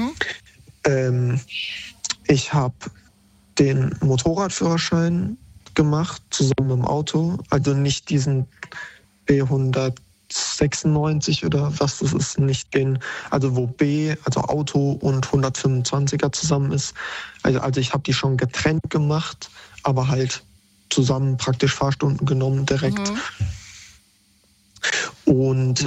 Ich habe den Motorradführerschein gemacht, zusammen mit dem Auto. Also nicht diesen B196 oder was das ist, nicht den, also wo B, also Auto und 125er zusammen ist. Also ich habe die schon getrennt gemacht, aber halt zusammen praktisch Fahrstunden genommen direkt. Und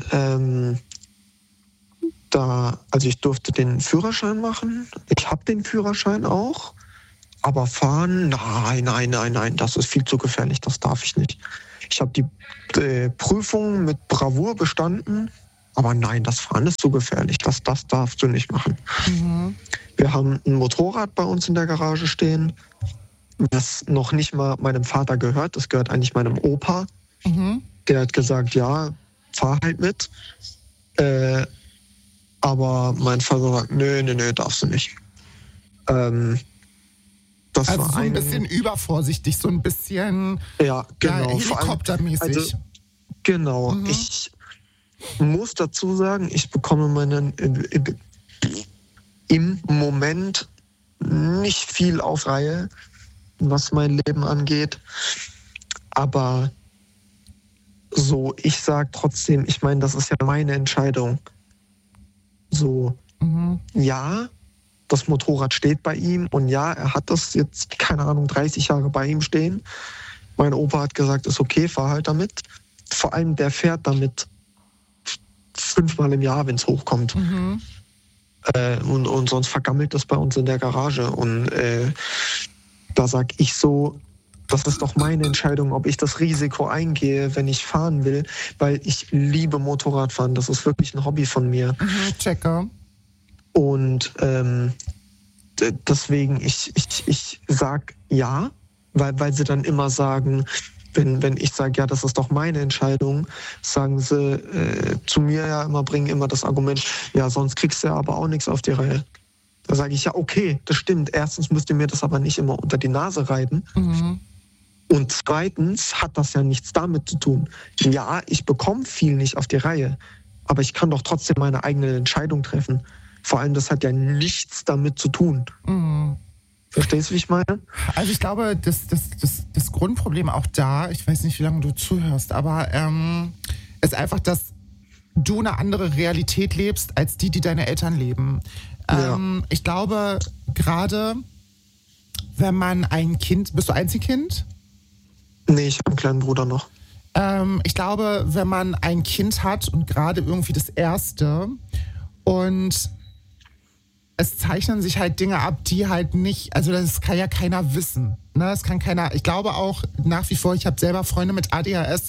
also ich durfte den Führerschein machen. Ich habe den Führerschein auch, aber fahren, nein, das ist viel zu gefährlich, das darf ich nicht. Ich habe die Prüfung mit Bravour bestanden, aber nein, das Fahren ist zu gefährlich, das darfst du nicht machen. Mhm. Wir haben ein Motorrad bei uns in der Garage stehen, das noch nicht mal meinem Vater gehört, das gehört eigentlich meinem Opa. Mhm. Der hat gesagt, ja, fahr halt mit. Aber mein Vater sagt, nö, darfst du nicht. Das Also war so ein bisschen übervorsichtig, so ein bisschen ja, genau. helikoptermäßig. Genau. Mhm. Ich muss dazu sagen, ich bekomme im Moment nicht viel auf Reihe, was mein Leben angeht. Aber so, ich sage trotzdem, ich meine, das ist ja meine Entscheidung. So, ja, das Motorrad steht bei ihm und ja, er hat das jetzt, keine Ahnung, 30 Jahre bei ihm stehen. Mein Opa hat gesagt, ist okay, fahr halt damit. Vor allem, der fährt damit 5-mal im Jahr, wenn es hochkommt. Mhm. Und sonst vergammelt das bei uns in der Garage. Und da sag ich so, das ist doch meine Entscheidung, ob ich das Risiko eingehe, wenn ich fahren will, weil ich liebe Motorradfahren. Das ist wirklich ein Hobby von mir. Checker. Und deswegen, ich sag ja, weil sie dann immer sagen, wenn ich sage, ja, das ist doch meine Entscheidung, sagen sie zu mir ja immer, bringen immer das Argument, ja, sonst kriegst du ja aber auch nichts auf die Reihe. Da sage ich, ja, okay, das stimmt. Erstens müsst ihr mir das aber nicht immer unter die Nase reiben. Mhm. Und zweitens hat das ja nichts damit zu tun. Ja, ich bekomme viel nicht auf die Reihe, aber ich kann doch trotzdem meine eigene Entscheidung treffen. Vor allem, das hat ja nichts damit zu tun. Mhm. Verstehst du, wie ich meine? Also ich glaube, das Grundproblem auch da, ich weiß nicht, wie lange du zuhörst, aber ist einfach, dass du eine andere Realität lebst, als die deine Eltern leben. Ja. Ich glaube, gerade wenn man ein Kind, bist du Einzelkind? Nee, ich habe einen kleinen Bruder noch. Ich glaube, wenn man ein Kind hat und gerade irgendwie das erste und es zeichnen sich halt Dinge ab, die halt nicht, also das kann ja keiner wissen. Ne? Das kann keiner, ich glaube auch nach wie vor, ich habe selber Freunde mit ADHS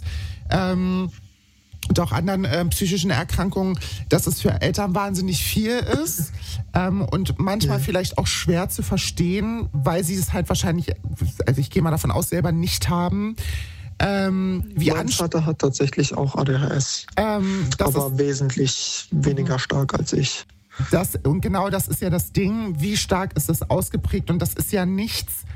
und auch anderen psychischen Erkrankungen, dass es für Eltern wahnsinnig viel ist und manchmal vielleicht auch schwer zu verstehen, weil sie es halt wahrscheinlich, also ich gehe mal davon aus, selber nicht haben. Mein Vater hat tatsächlich auch ADHS, aber wesentlich weniger stark als ich. Und genau das ist ja das Ding, wie stark ist das ausgeprägt und das ist ja nichts,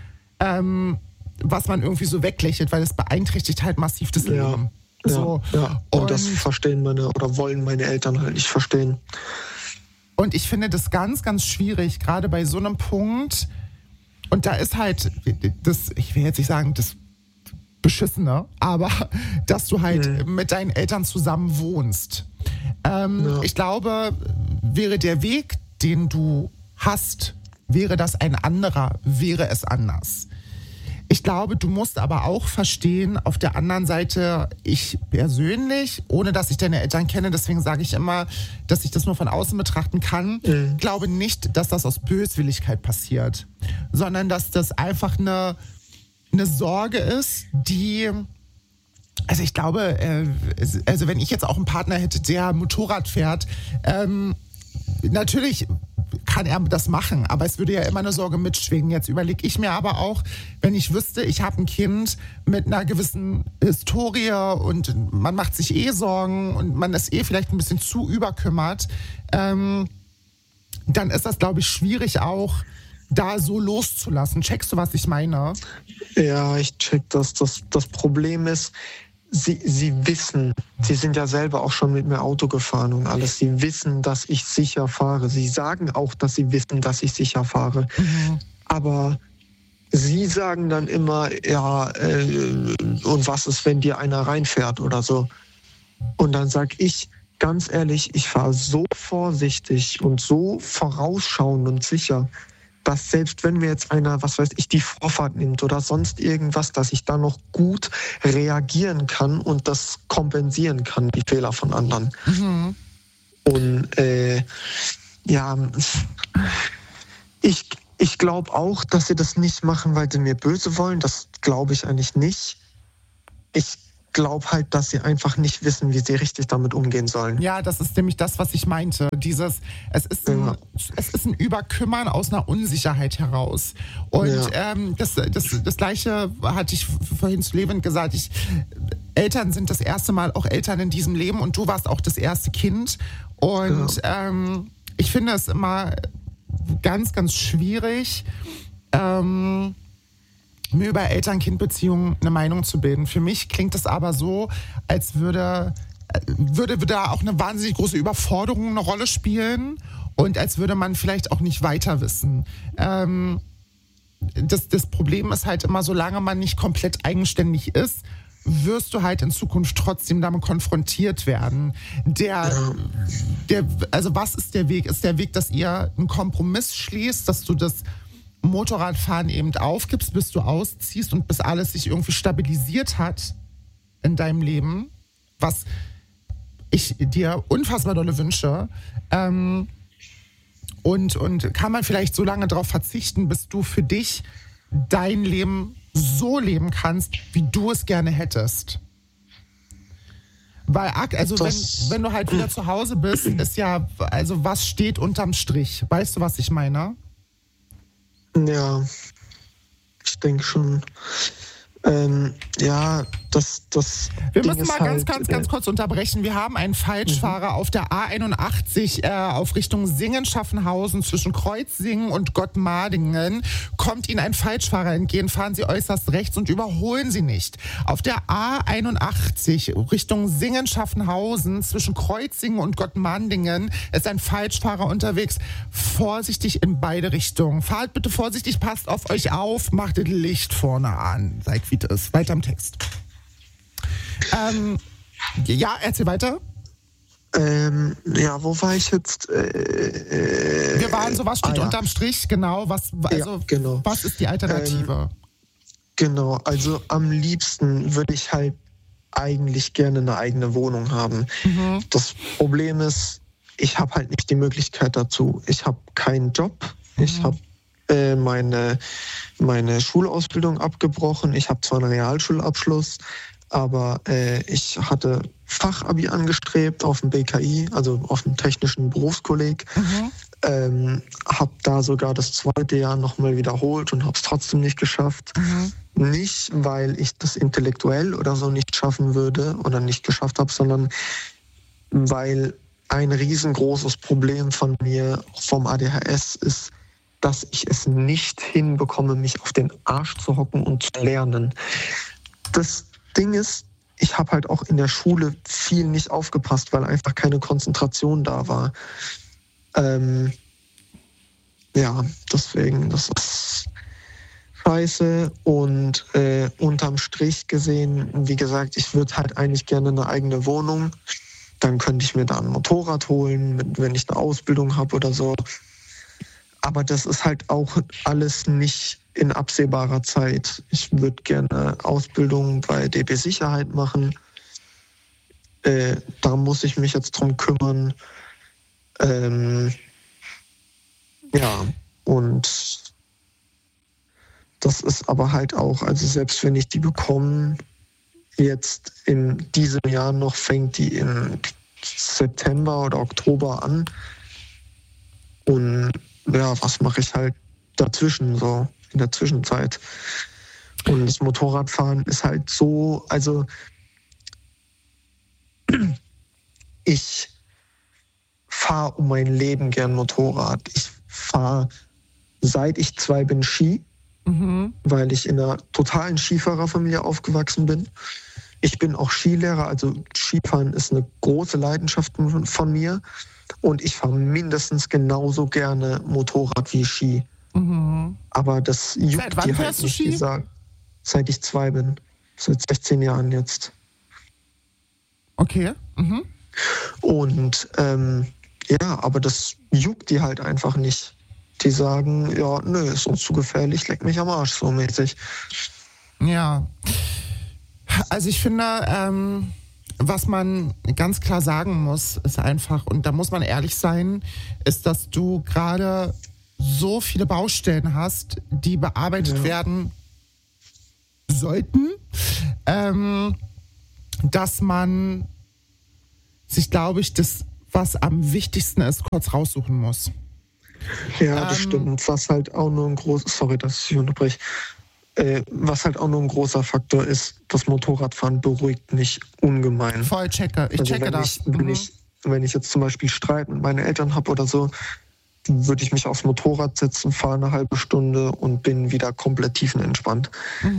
was man irgendwie so weglächelt, weil es beeinträchtigt halt massiv das Leben. So. Ja. Und das verstehen wollen meine Eltern halt nicht verstehen. Und ich finde das ganz, ganz schwierig, gerade bei so einem Punkt. Und da ist halt das, ich will jetzt nicht sagen, das Beschissene, aber dass du halt mit deinen Eltern zusammen wohnst. Ich glaube, wäre der Weg, den du hast, wäre das ein anderer, wäre es anders. Ich glaube, du musst aber auch verstehen, auf der anderen Seite, ich persönlich, ohne dass ich deine Eltern kenne, deswegen sage ich immer, dass ich das nur von außen betrachten kann, glaube nicht, dass das aus Böswilligkeit passiert, sondern dass das einfach eine Sorge ist, die, also ich glaube, also wenn ich jetzt auch einen Partner hätte, der Motorrad fährt, natürlich kann er das machen, aber es würde ja immer eine Sorge mitschwingen. Jetzt überlege ich mir aber auch, wenn ich wüsste, ich habe ein Kind mit einer gewissen Historie und man macht sich Sorgen und man ist vielleicht ein bisschen zu überkümmert, dann ist das, glaube ich, schwierig auch, da so loszulassen. Checkst du, was ich meine? Ja, ich check das. Das Problem ist, Sie wissen, Sie sind ja selber auch schon mit mir Auto gefahren und alles. Sie wissen, dass ich sicher fahre. Sie sagen auch, dass Sie wissen, dass ich sicher fahre. Aber Sie sagen dann immer, ja, und was ist, wenn dir einer reinfährt oder so? Und dann sag ich, ganz ehrlich, ich fahre so vorsichtig und so vorausschauend und sicher, dass selbst wenn mir jetzt einer, was weiß ich, die Vorfahrt nimmt oder sonst irgendwas, dass ich da noch gut reagieren kann und das kompensieren kann, die Fehler von anderen. Und ja, Ich glaube auch, dass sie das nicht machen, weil sie mir böse wollen. Das glaube ich eigentlich nicht. Ich glaube halt, dass sie einfach nicht wissen, wie sie richtig damit umgehen sollen. Ja, das ist nämlich das, was ich meinte. Es ist ein Überkümmern aus einer Unsicherheit heraus. Und das Gleiche hatte ich vorhin zu Levin gesagt. Eltern sind das erste Mal auch Eltern in diesem Leben und du warst auch das erste Kind. Und ich finde es immer ganz, ganz schwierig, mir über Eltern-Kind-Beziehungen eine Meinung zu bilden. Für mich klingt es aber so, als würde da auch eine wahnsinnig große Überforderung eine Rolle spielen und als würde man vielleicht auch nicht weiter wissen. Das Problem ist halt immer, solange man nicht komplett eigenständig ist, wirst du halt in Zukunft trotzdem damit konfrontiert werden. Also was ist der Weg? Ist der Weg, dass ihr einen Kompromiss schließt, dass du das Motorradfahren eben aufgibst, bis du ausziehst und bis alles sich irgendwie stabilisiert hat in deinem Leben, was ich dir unfassbar dolle wünsche. Und kann man vielleicht so lange darauf verzichten, bis du für dich dein Leben so leben kannst, wie du es gerne hättest. Weil, wenn du halt wieder zu Hause bist, ist ja, also was steht unterm Strich? Weißt du, was ich meine? Ja, ich denke schon. Das Wir Ding müssen mal ganz kurz unterbrechen. Wir haben einen Falschfahrer auf der A81 auf Richtung Singen-Schaffenhausen zwischen Kreuzsingen und Gottmardingen. Kommt Ihnen ein Falschfahrer entgegen, fahren Sie äußerst rechts und überholen Sie nicht. Auf der A81 Richtung Singen-Schaffenhausen zwischen Kreuzsingen und Gottmardingen ist ein Falschfahrer unterwegs. Vorsichtig in beide Richtungen. Fahrt bitte vorsichtig, passt auf euch auf, macht das Licht vorne an. Seid wie das ist. Weiter im Text. Ja, erzähl weiter. Wo war ich jetzt? Wir waren so, was steht unterm Strich, genau. Was ist die Alternative? Genau, also am liebsten würde ich halt eigentlich gerne eine eigene Wohnung haben. Mhm. Das Problem ist, ich habe halt nicht die Möglichkeit dazu. Ich habe keinen Job, ich habe meine Schulausbildung abgebrochen. Ich habe zwar einen Realschulabschluss, aber ich hatte Fachabi angestrebt auf dem BKI, also auf dem Technischen Berufskolleg. Mhm. Habe da sogar das 2. Jahr nochmal wiederholt und habe es trotzdem nicht geschafft. Mhm. Nicht, weil ich das intellektuell oder so nicht schaffen würde oder nicht geschafft habe, sondern weil ein riesengroßes Problem von mir vom ADHS ist, dass ich es nicht hinbekomme, mich auf den Arsch zu hocken und zu lernen. Das Ding ist, ich habe halt auch in der Schule viel nicht aufgepasst, weil einfach keine Konzentration da war. Deswegen, das ist scheiße. Und unterm Strich gesehen, wie gesagt, ich würde halt eigentlich gerne eine eigene Wohnung. Dann könnte ich mir da ein Motorrad holen, wenn ich eine Ausbildung habe oder so. Aber das ist halt auch alles nicht in absehbarer Zeit. Ich würde gerne Ausbildung bei DB Sicherheit machen. Da muss ich mich jetzt drum kümmern. Und das ist aber halt auch, also selbst wenn ich die bekomme, jetzt in diesem Jahr noch, fängt die im September oder Oktober an. Und was mache ich halt dazwischen, so in der Zwischenzeit? Und das Motorradfahren ist halt so, also ich fahre um mein Leben gern Motorrad. Ich fahre, seit ich 2 bin, Ski, weil ich in einer totalen Skifahrerfamilie aufgewachsen bin. Ich bin auch Skilehrer, also Skifahren ist eine große Leidenschaft von mir. Und ich fahre mindestens genauso gerne Motorrad wie Ski. Mhm. Aber das juckt seit wann die fährst halt nicht. du Ski? Seit ich 2 bin. Seit 16 Jahren jetzt. Okay. Mhm. Und aber das juckt die halt einfach nicht. Die sagen, ja, nö, ist uns zu gefährlich, leck mich am Arsch, so mäßig. Ja. Also ich finde, was man ganz klar sagen muss, ist einfach, und da muss man ehrlich sein, ist, dass du gerade so viele Baustellen hast, die bearbeitet werden sollten, dass man sich, glaube ich, das, was am wichtigsten ist, kurz raussuchen muss. Ja, das stimmt. Was halt auch nur ein sorry, dass ich unterbreche. Was halt auch nur ein großer Faktor ist, das Motorradfahren beruhigt mich ungemein. Voll checke. Ich checke das. Wenn ich jetzt zum Beispiel Streit mit meinen Eltern habe oder so, würde ich mich aufs Motorrad setzen, fahre eine halbe Stunde und bin wieder komplett tiefenentspannt.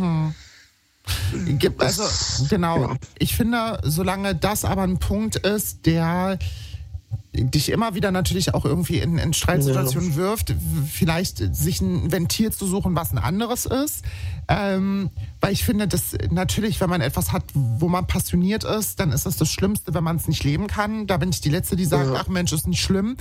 Also, genau. Ja. Ich finde, solange das aber ein Punkt ist, der dich immer wieder natürlich auch irgendwie in Streitsituationen wirft, vielleicht sich ein Ventil zu suchen, was ein anderes ist. Weil ich finde, dass natürlich, wenn man etwas hat, wo man passioniert ist, dann ist das Schlimmste, wenn man es nicht leben kann. Da bin ich die Letzte, die sagt, ach Mensch, ist nicht schlimm.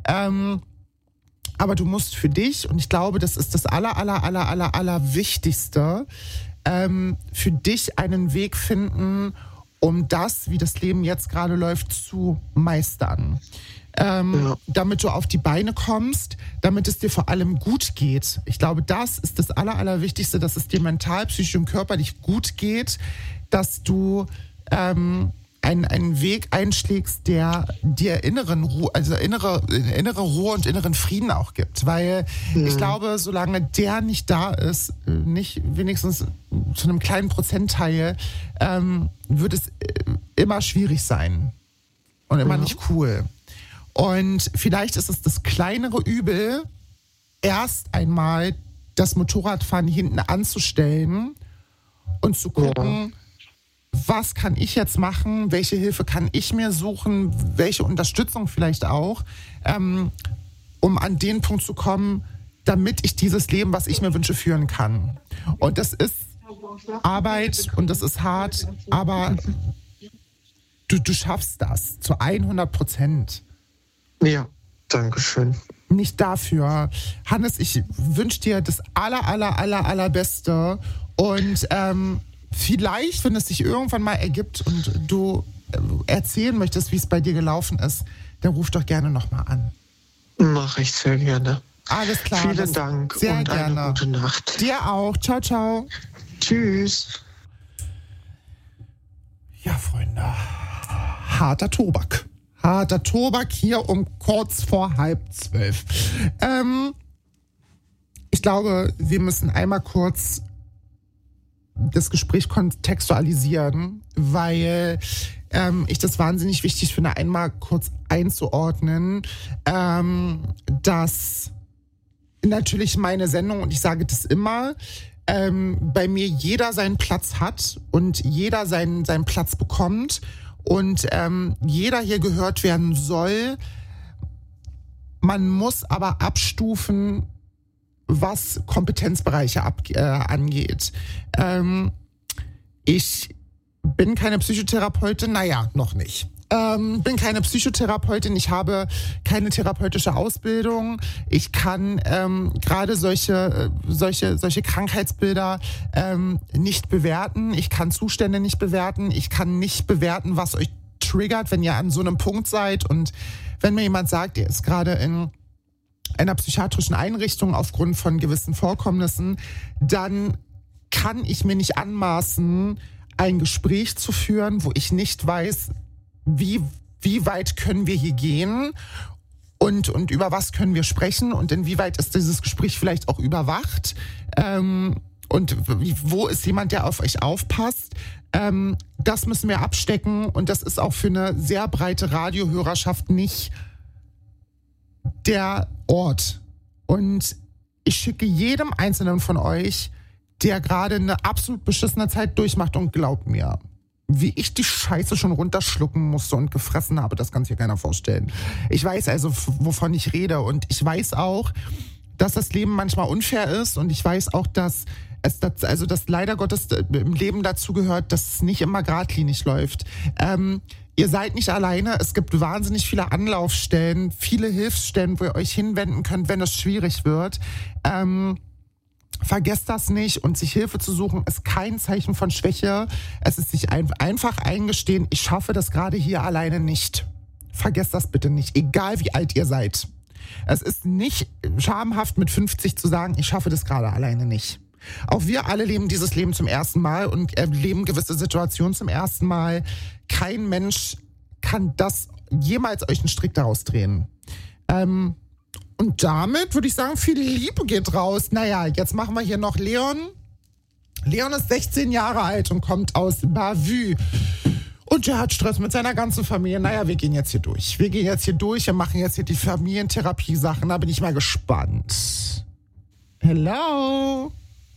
Aber du musst für dich, und ich glaube, das ist das aller Wichtigste, für dich einen Weg finden, um das, wie das Leben jetzt gerade läuft, zu meistern. Damit du auf die Beine kommst, damit es dir vor allem gut geht. Ich glaube, das ist das Allerwichtigste, dass es dir mental, psychisch und körperlich gut geht, dass du einen Weg einschlägst, der dir innere Ruhe und inneren Frieden auch gibt. Weil ich glaube, solange der nicht da ist, nicht wenigstens zu einem kleinen Prozentteil, wird es immer schwierig sein und immer nicht cool. Und vielleicht ist es das kleinere Übel, erst einmal das Motorradfahren hinten anzustellen und zu gucken, was kann ich jetzt machen, welche Hilfe kann ich mir suchen, welche Unterstützung vielleicht auch, um an den Punkt zu kommen, damit ich dieses Leben, was ich mir wünsche, führen kann. Und das ist Arbeit und das ist hart, aber du schaffst das zu 100%. Ja, danke schön. Nicht dafür. Hannes, ich wünsche dir das allerbeste und vielleicht, wenn es sich irgendwann mal ergibt und du erzählen möchtest, wie es bei dir gelaufen ist, dann ruf doch gerne nochmal an. Mache ich sehr gerne. Alles klar. Vielen Dank sehr und gerne. Eine gute Nacht. Dir auch. Ciao, ciao. Tschüss. Ja, Freunde. Harter Tobak. Harter Tobak hier um kurz vor 11:30. Ich glaube, wir müssen einmal kurz das Gespräch kontextualisieren, weil ich das wahnsinnig wichtig finde, einmal kurz einzuordnen, dass natürlich meine Sendung, und ich sage das immer, bei mir jeder seinen Platz hat und jeder seinen Platz bekommt und jeder hier gehört werden soll. Man muss aber abstufen, was Kompetenzbereiche angeht. Ich bin keine Psychotherapeutin, noch nicht. Bin keine Psychotherapeutin, ich habe keine therapeutische Ausbildung. Ich kann gerade solche Krankheitsbilder nicht bewerten. Ich kann Zustände nicht bewerten. Ich kann nicht bewerten, was euch triggert, wenn ihr an so einem Punkt seid. Und wenn mir jemand sagt, er ist gerade in einer psychiatrischen Einrichtung aufgrund von gewissen Vorkommnissen, dann kann ich mir nicht anmaßen, ein Gespräch zu führen, wo ich nicht weiß, wie weit können wir hier gehen und über was können wir sprechen und inwieweit ist dieses Gespräch vielleicht auch überwacht und wo ist jemand, der auf euch aufpasst. Das müssen wir abstecken und das ist auch für eine sehr breite Radiohörerschaft nicht der Ort. Und ich schicke jedem Einzelnen von euch, der gerade eine absolut beschissene Zeit durchmacht, und glaubt mir, wie ich die Scheiße schon runterschlucken musste und gefressen habe, das kann sich ja keiner vorstellen. Ich weiß also, wovon ich rede, und ich weiß auch, dass das Leben manchmal unfair ist, und ich weiß auch, dass dass leider Gottes im Leben dazu gehört, dass es nicht immer geradlinig läuft. Ihr seid nicht alleine, es gibt wahnsinnig viele Anlaufstellen, viele Hilfsstellen, wo ihr euch hinwenden könnt, wenn es schwierig wird. Vergesst das nicht, und sich Hilfe zu suchen ist kein Zeichen von Schwäche. Es ist sich einfach eingestehen, ich schaffe das gerade hier alleine nicht. Vergesst das bitte nicht, egal wie alt ihr seid. Es ist nicht schamhaft mit 50 zu sagen, ich schaffe das gerade alleine nicht. Auch wir alle leben dieses Leben zum ersten Mal und erleben gewisse Situationen zum ersten Mal. Kein Mensch kann das jemals euch einen Strick daraus drehen. Und damit würde ich sagen, viel Liebe geht raus. Naja, jetzt machen wir hier noch Leon. Leon ist 16 Jahre alt und kommt aus Bavü. Und er hat Stress mit seiner ganzen Familie. Naja, wir gehen jetzt hier durch. Wir machen jetzt hier die Familientherapie-Sachen. Da bin ich mal gespannt. Hello.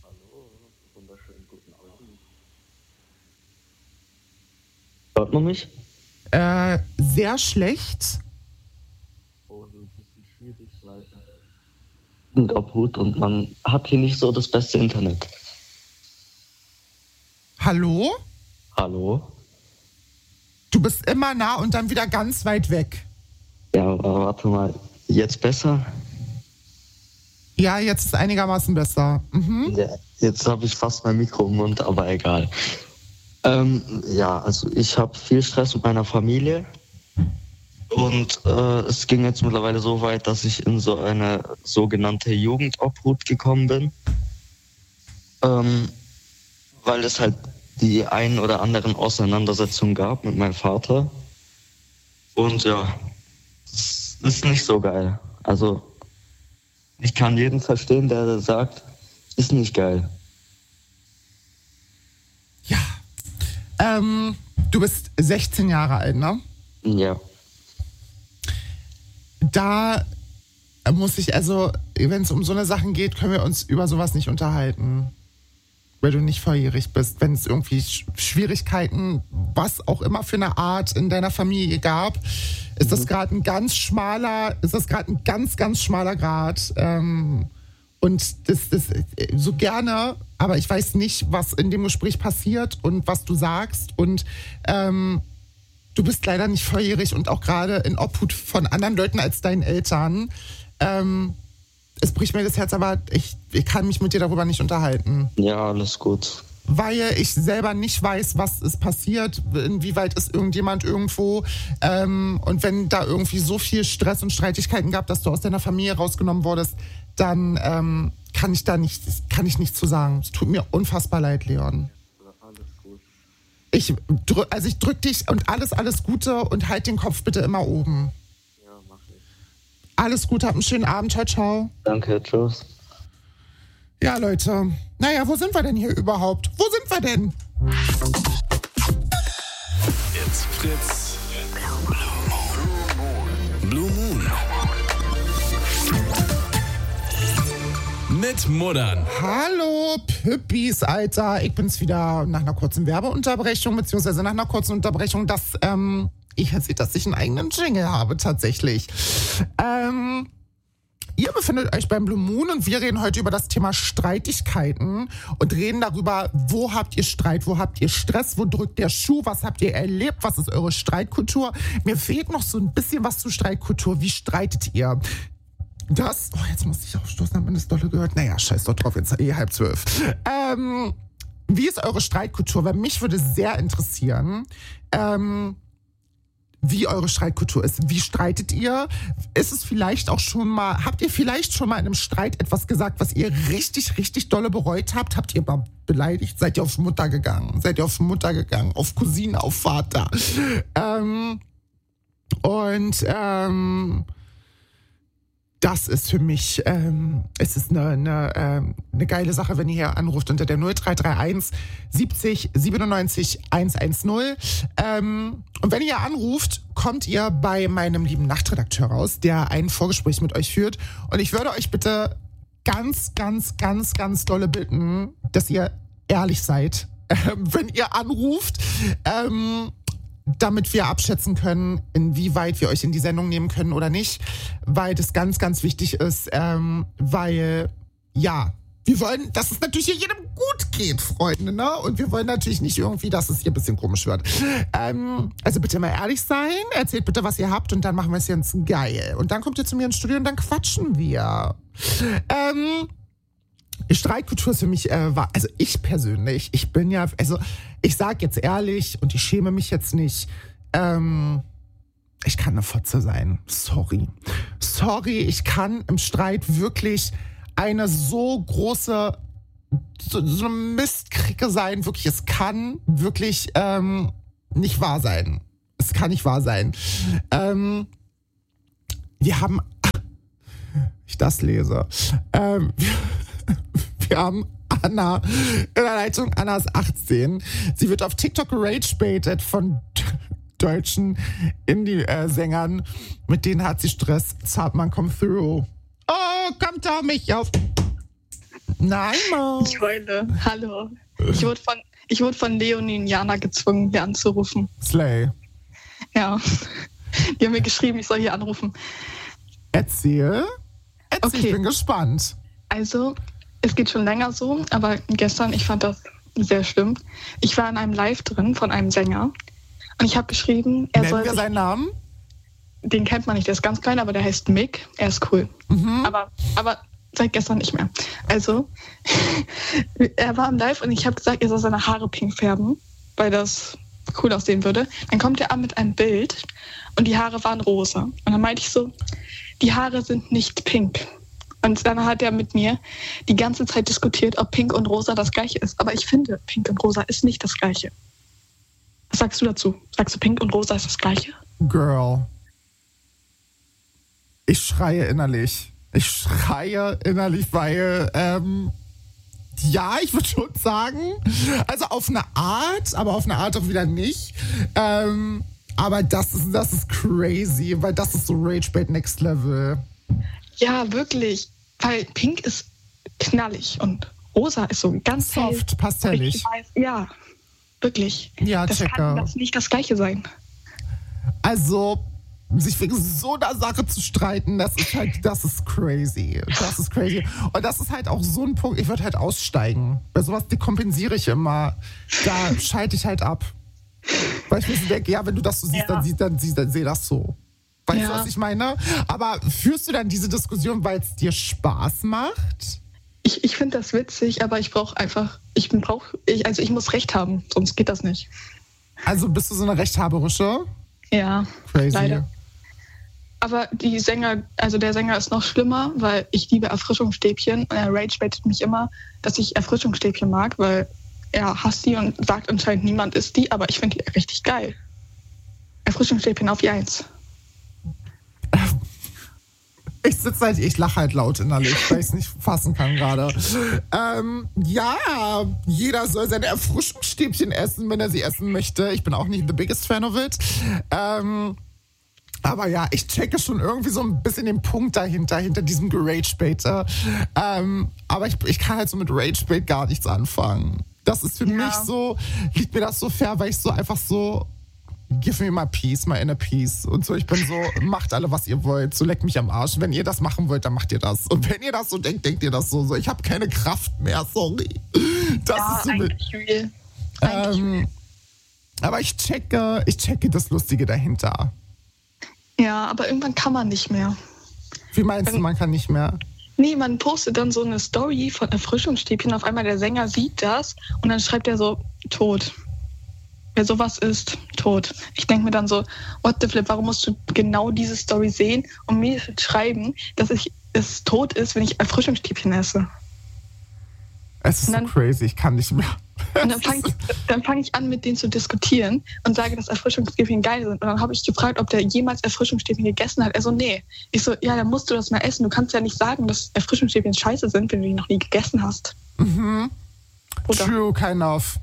Hört man mich? Sehr schlecht. Und Obhut und man hat hier nicht so das beste Internet. Hallo? Hallo? Du bist immer nah und dann wieder ganz weit weg. Ja, aber warte mal. Jetzt besser? Ja, jetzt ist einigermaßen besser. Mhm. Ja, jetzt habe ich fast mein Mikro im Mund, aber egal. Ja, also ich habe viel Stress mit meiner Familie und es ging jetzt mittlerweile so weit, dass ich in so eine sogenannte Jugendobhut gekommen bin, weil es halt die ein oder anderen Auseinandersetzungen gab mit meinem Vater und ja, es ist nicht so geil. Also ich kann jeden verstehen, der sagt, ist nicht geil. Ja. Du bist 16 Jahre alt, ne? Ja. Da muss ich, also, wenn es um so eine Sachen geht, können wir uns über sowas nicht unterhalten. Weil du nicht volljährig bist. Wenn es irgendwie Schwierigkeiten, was auch immer für eine Art in deiner Familie gab, ist das gerade ein ganz schmaler Grad. Und das so gerne, aber ich weiß nicht, was in dem Gespräch passiert und was du sagst. Und du bist leider nicht volljährig und auch gerade in Obhut von anderen Leuten als deinen Eltern. Es bricht mir das Herz, aber ich kann mich mit dir darüber nicht unterhalten. Ja, alles gut. Weil ich selber nicht weiß, was ist passiert, inwieweit ist irgendjemand irgendwo. Und wenn da irgendwie so viel Stress und Streitigkeiten gab, dass du aus deiner Familie rausgenommen wurdest, dann kann ich nichts zu sagen. Es tut mir unfassbar leid, Leon. Alles gut. Ich drück dich und alles Gute und halt den Kopf bitte immer oben. Ja, mach ich. Alles Gute, hab einen schönen Abend. Ciao, ciao. Danke, tschüss. Ja, Leute. Naja, wo sind wir denn hier überhaupt? Wo sind wir denn? It's Fritz. Blue Moon. Mit Muddern. Hallo, Püppis, Alter. Ich bin's wieder nach einer kurzen Werbeunterbrechung, beziehungsweise nach einer kurzen Unterbrechung, dass ich erzählt, dass ich einen eigenen Jingle habe, tatsächlich. Ihr befindet euch beim Blue Moon und wir reden heute über das Thema Streitigkeiten und reden darüber, wo habt ihr Streit, wo habt ihr Stress, wo drückt der Schuh, was habt ihr erlebt, was ist eure Streitkultur. Mir fehlt noch so ein bisschen was zur Streitkultur. Wie streitet ihr? Jetzt muss ich aufstoßen, hat man das dolle gehört? Naja, scheiß doch drauf, jetzt 11:30. Wie ist eure Streitkultur? Weil mich würde sehr interessieren, wie eure Streitkultur ist. Wie streitet ihr? Ist es vielleicht auch schon mal, habt ihr vielleicht schon mal in einem Streit etwas gesagt, was ihr richtig, richtig dolle bereut habt? Habt ihr mal beleidigt? Seid ihr auf Mutter gegangen? Auf Cousine, auf Vater? Das ist für mich, es ist eine geile Sache, wenn ihr hier anruft unter der 0331 70 97 110. Und wenn ihr anruft, kommt ihr bei meinem lieben Nachtredakteur raus, der ein Vorgespräch mit euch führt. Und ich würde euch bitte ganz, ganz, ganz, ganz dolle bitten, dass ihr ehrlich seid, wenn ihr anruft, damit wir abschätzen können, inwieweit wir euch in die Sendung nehmen können oder nicht, weil das ganz, ganz wichtig ist, weil, ja, wir wollen, dass es natürlich hier jedem gut geht, Freunde, ne? Und wir wollen natürlich nicht irgendwie, dass es hier ein bisschen komisch wird. Also bitte mal ehrlich sein, erzählt bitte, was ihr habt und dann machen wir es jetzt geil. Und dann kommt ihr zu mir ins Studio und dann quatschen wir. Streitkultur ist für mich, also ich persönlich, ich sag jetzt ehrlich und ich schäme mich jetzt nicht, ich kann eine Fotze sein. Sorry, ich kann im Streit wirklich eine so große, so eine Mistkricke sein. Wirklich, es kann wirklich nicht wahr sein. Es kann nicht wahr sein. Wir haben, ich das lese, wir haben Anna in der Leitung. Anna ist 18. Sie wird auf TikTok gerage-baitet von deutschen Indie-Sängern. Mit denen hat sie Stress. Zartmann, come through. Oh, kommt da mich auf. Nein, Mann. Ich heule. Hallo. Ich wurde von Leonie und Jana gezwungen, hier anzurufen. Slay. Ja. Die haben mir geschrieben, ich soll hier anrufen. Erzähl, Okay. Ich bin gespannt. Also, es geht schon länger so, aber gestern, ich fand das sehr schlimm. Ich war in einem Live drin von einem Sänger und ich habe geschrieben, Nennen wir seinen Namen? Den kennt man nicht, der ist ganz klein, aber der heißt Mick, er ist cool. Aber seit gestern nicht mehr. Also, er war im Live und ich habe gesagt, er soll seine Haare pink färben, weil das cool aussehen würde. Dann kommt er an mit einem Bild und die Haare waren rosa. Und dann meinte ich so, die Haare sind nicht pink. Und dann hat er mit mir die ganze Zeit diskutiert, ob pink und rosa das Gleiche ist. Aber ich finde, pink und rosa ist nicht das Gleiche. Was sagst du dazu? Sagst du, pink und rosa ist das Gleiche? Girl. Ich schreie innerlich, weil, ja, ich würde schon sagen, also auf eine Art, aber auf eine Art auch wieder nicht. Aber das ist crazy, weil das ist so Rage-Bait Next Level. Ja, wirklich. Weil pink ist knallig und rosa ist so ganz soft, hell, pastellig. weiß. Ja, wirklich. Ja, das checker. kann das nicht das Gleiche sein. Also, sich wegen so einer Sache zu streiten, das ist crazy. Das ist crazy. Und das ist halt auch so ein Punkt, ich würde halt aussteigen. Bei sowas dekompensiere ich immer. Da schalte ich halt ab. Weil ich mir so denke, ja, wenn du das so siehst, dann seh das so. Weißt du, was ich meine? Aber führst du dann diese Diskussion, weil es dir Spaß macht? Ich finde das witzig, aber ich muss Recht haben, sonst geht das nicht. Also bist du so eine Rechthaberische? Ja, crazy. Leider. Aber der Sänger ist noch schlimmer, weil ich liebe Erfrischungsstäbchen und er rage-baitet mich immer, dass ich Erfrischungsstäbchen mag, weil er hasst die und sagt anscheinend niemand isst die, aber ich finde die richtig geil. Erfrischungsstäbchen auf die 1. Ich lache halt laut innerlich, weil ich es nicht fassen kann gerade. Ja, jeder soll seine Erfrischungsstäbchen essen, wenn er sie essen möchte. Ich bin auch nicht the biggest fan of it. Aber ja, ich checke schon irgendwie so ein bisschen den Punkt hinter diesem Gerage-Bait. Aber ich kann halt so mit Rage-Bait gar nichts anfangen. Das ist für mich so, liegt mir das so fair, weil ich so einfach so, give me my peace, my inner peace. Und so, ich bin so, macht alle, was ihr wollt. So, leckt mich am Arsch. Wenn ihr das machen wollt, dann macht ihr das. Und wenn ihr das so denkt, denkt ihr das so. Ich habe keine Kraft mehr, sorry. Das ist so real. aber ich checke das Lustige dahinter. Ja, aber irgendwann kann man nicht mehr. Wie meinst du, man kann nicht mehr? Nee, man postet dann so eine Story von Erfrischungsstäbchen. Auf einmal der Sänger sieht das und dann schreibt er so, tot. Wer sowas isst, tot. Ich denke mir dann so, what the flip, warum musst du genau diese Story sehen und mir schreiben, dass es tot ist, wenn ich Erfrischungsstäbchen esse? Es ist so crazy, ich kann nicht mehr. Und dann fang ich an, mit denen zu diskutieren und sage, dass Erfrischungsstäbchen geil sind. Und dann habe ich gefragt, ob der jemals Erfrischungsstäbchen gegessen hat. Er so, nee. Ich so, ja, dann musst du das mal essen. Du kannst ja nicht sagen, dass Erfrischungsstäbchen scheiße sind, wenn du die noch nie gegessen hast. Mhm. Oder? True kind of.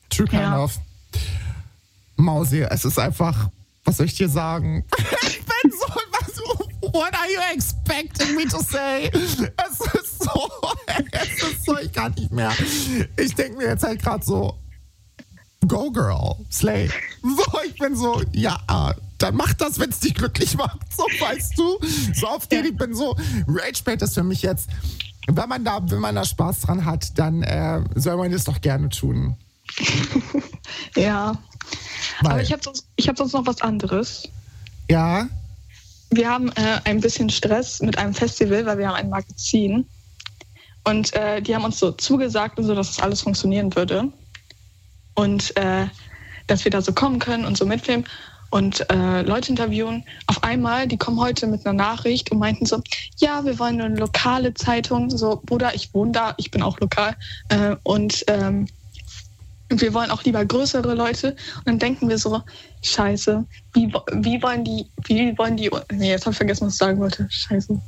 Mausi, es ist einfach, was soll ich dir sagen? Ich bin so, what are you expecting me to say? Es ist so, ich kann nicht mehr. Ich denke mir jetzt halt gerade so, go girl, slay. So, ich bin so, ja, dann mach das, wenn es dich glücklich macht. So, weißt du? So auf den, ich bin so, Rage-Bait ist für mich jetzt, wenn man da Spaß dran hat, dann soll man das doch gerne tun. Ja. Aber ich hab sonst noch was anderes. Ja? Wir haben ein bisschen Stress mit einem Festival, weil wir haben ein Magazin. Und die haben uns so zugesagt und so, dass das alles funktionieren würde. Und dass wir da so kommen können und so mitfilmen. und Leute interviewen. Auf einmal, die kommen heute mit einer Nachricht und meinten so, ja, wir wollen eine lokale Zeitung. So, Bruder, ich wohne da, ich bin auch lokal. Und wir wollen auch lieber größere Leute. Und dann denken wir so, scheiße, wie wollen die, nee, jetzt habe ich vergessen, was ich sagen wollte. Scheiße.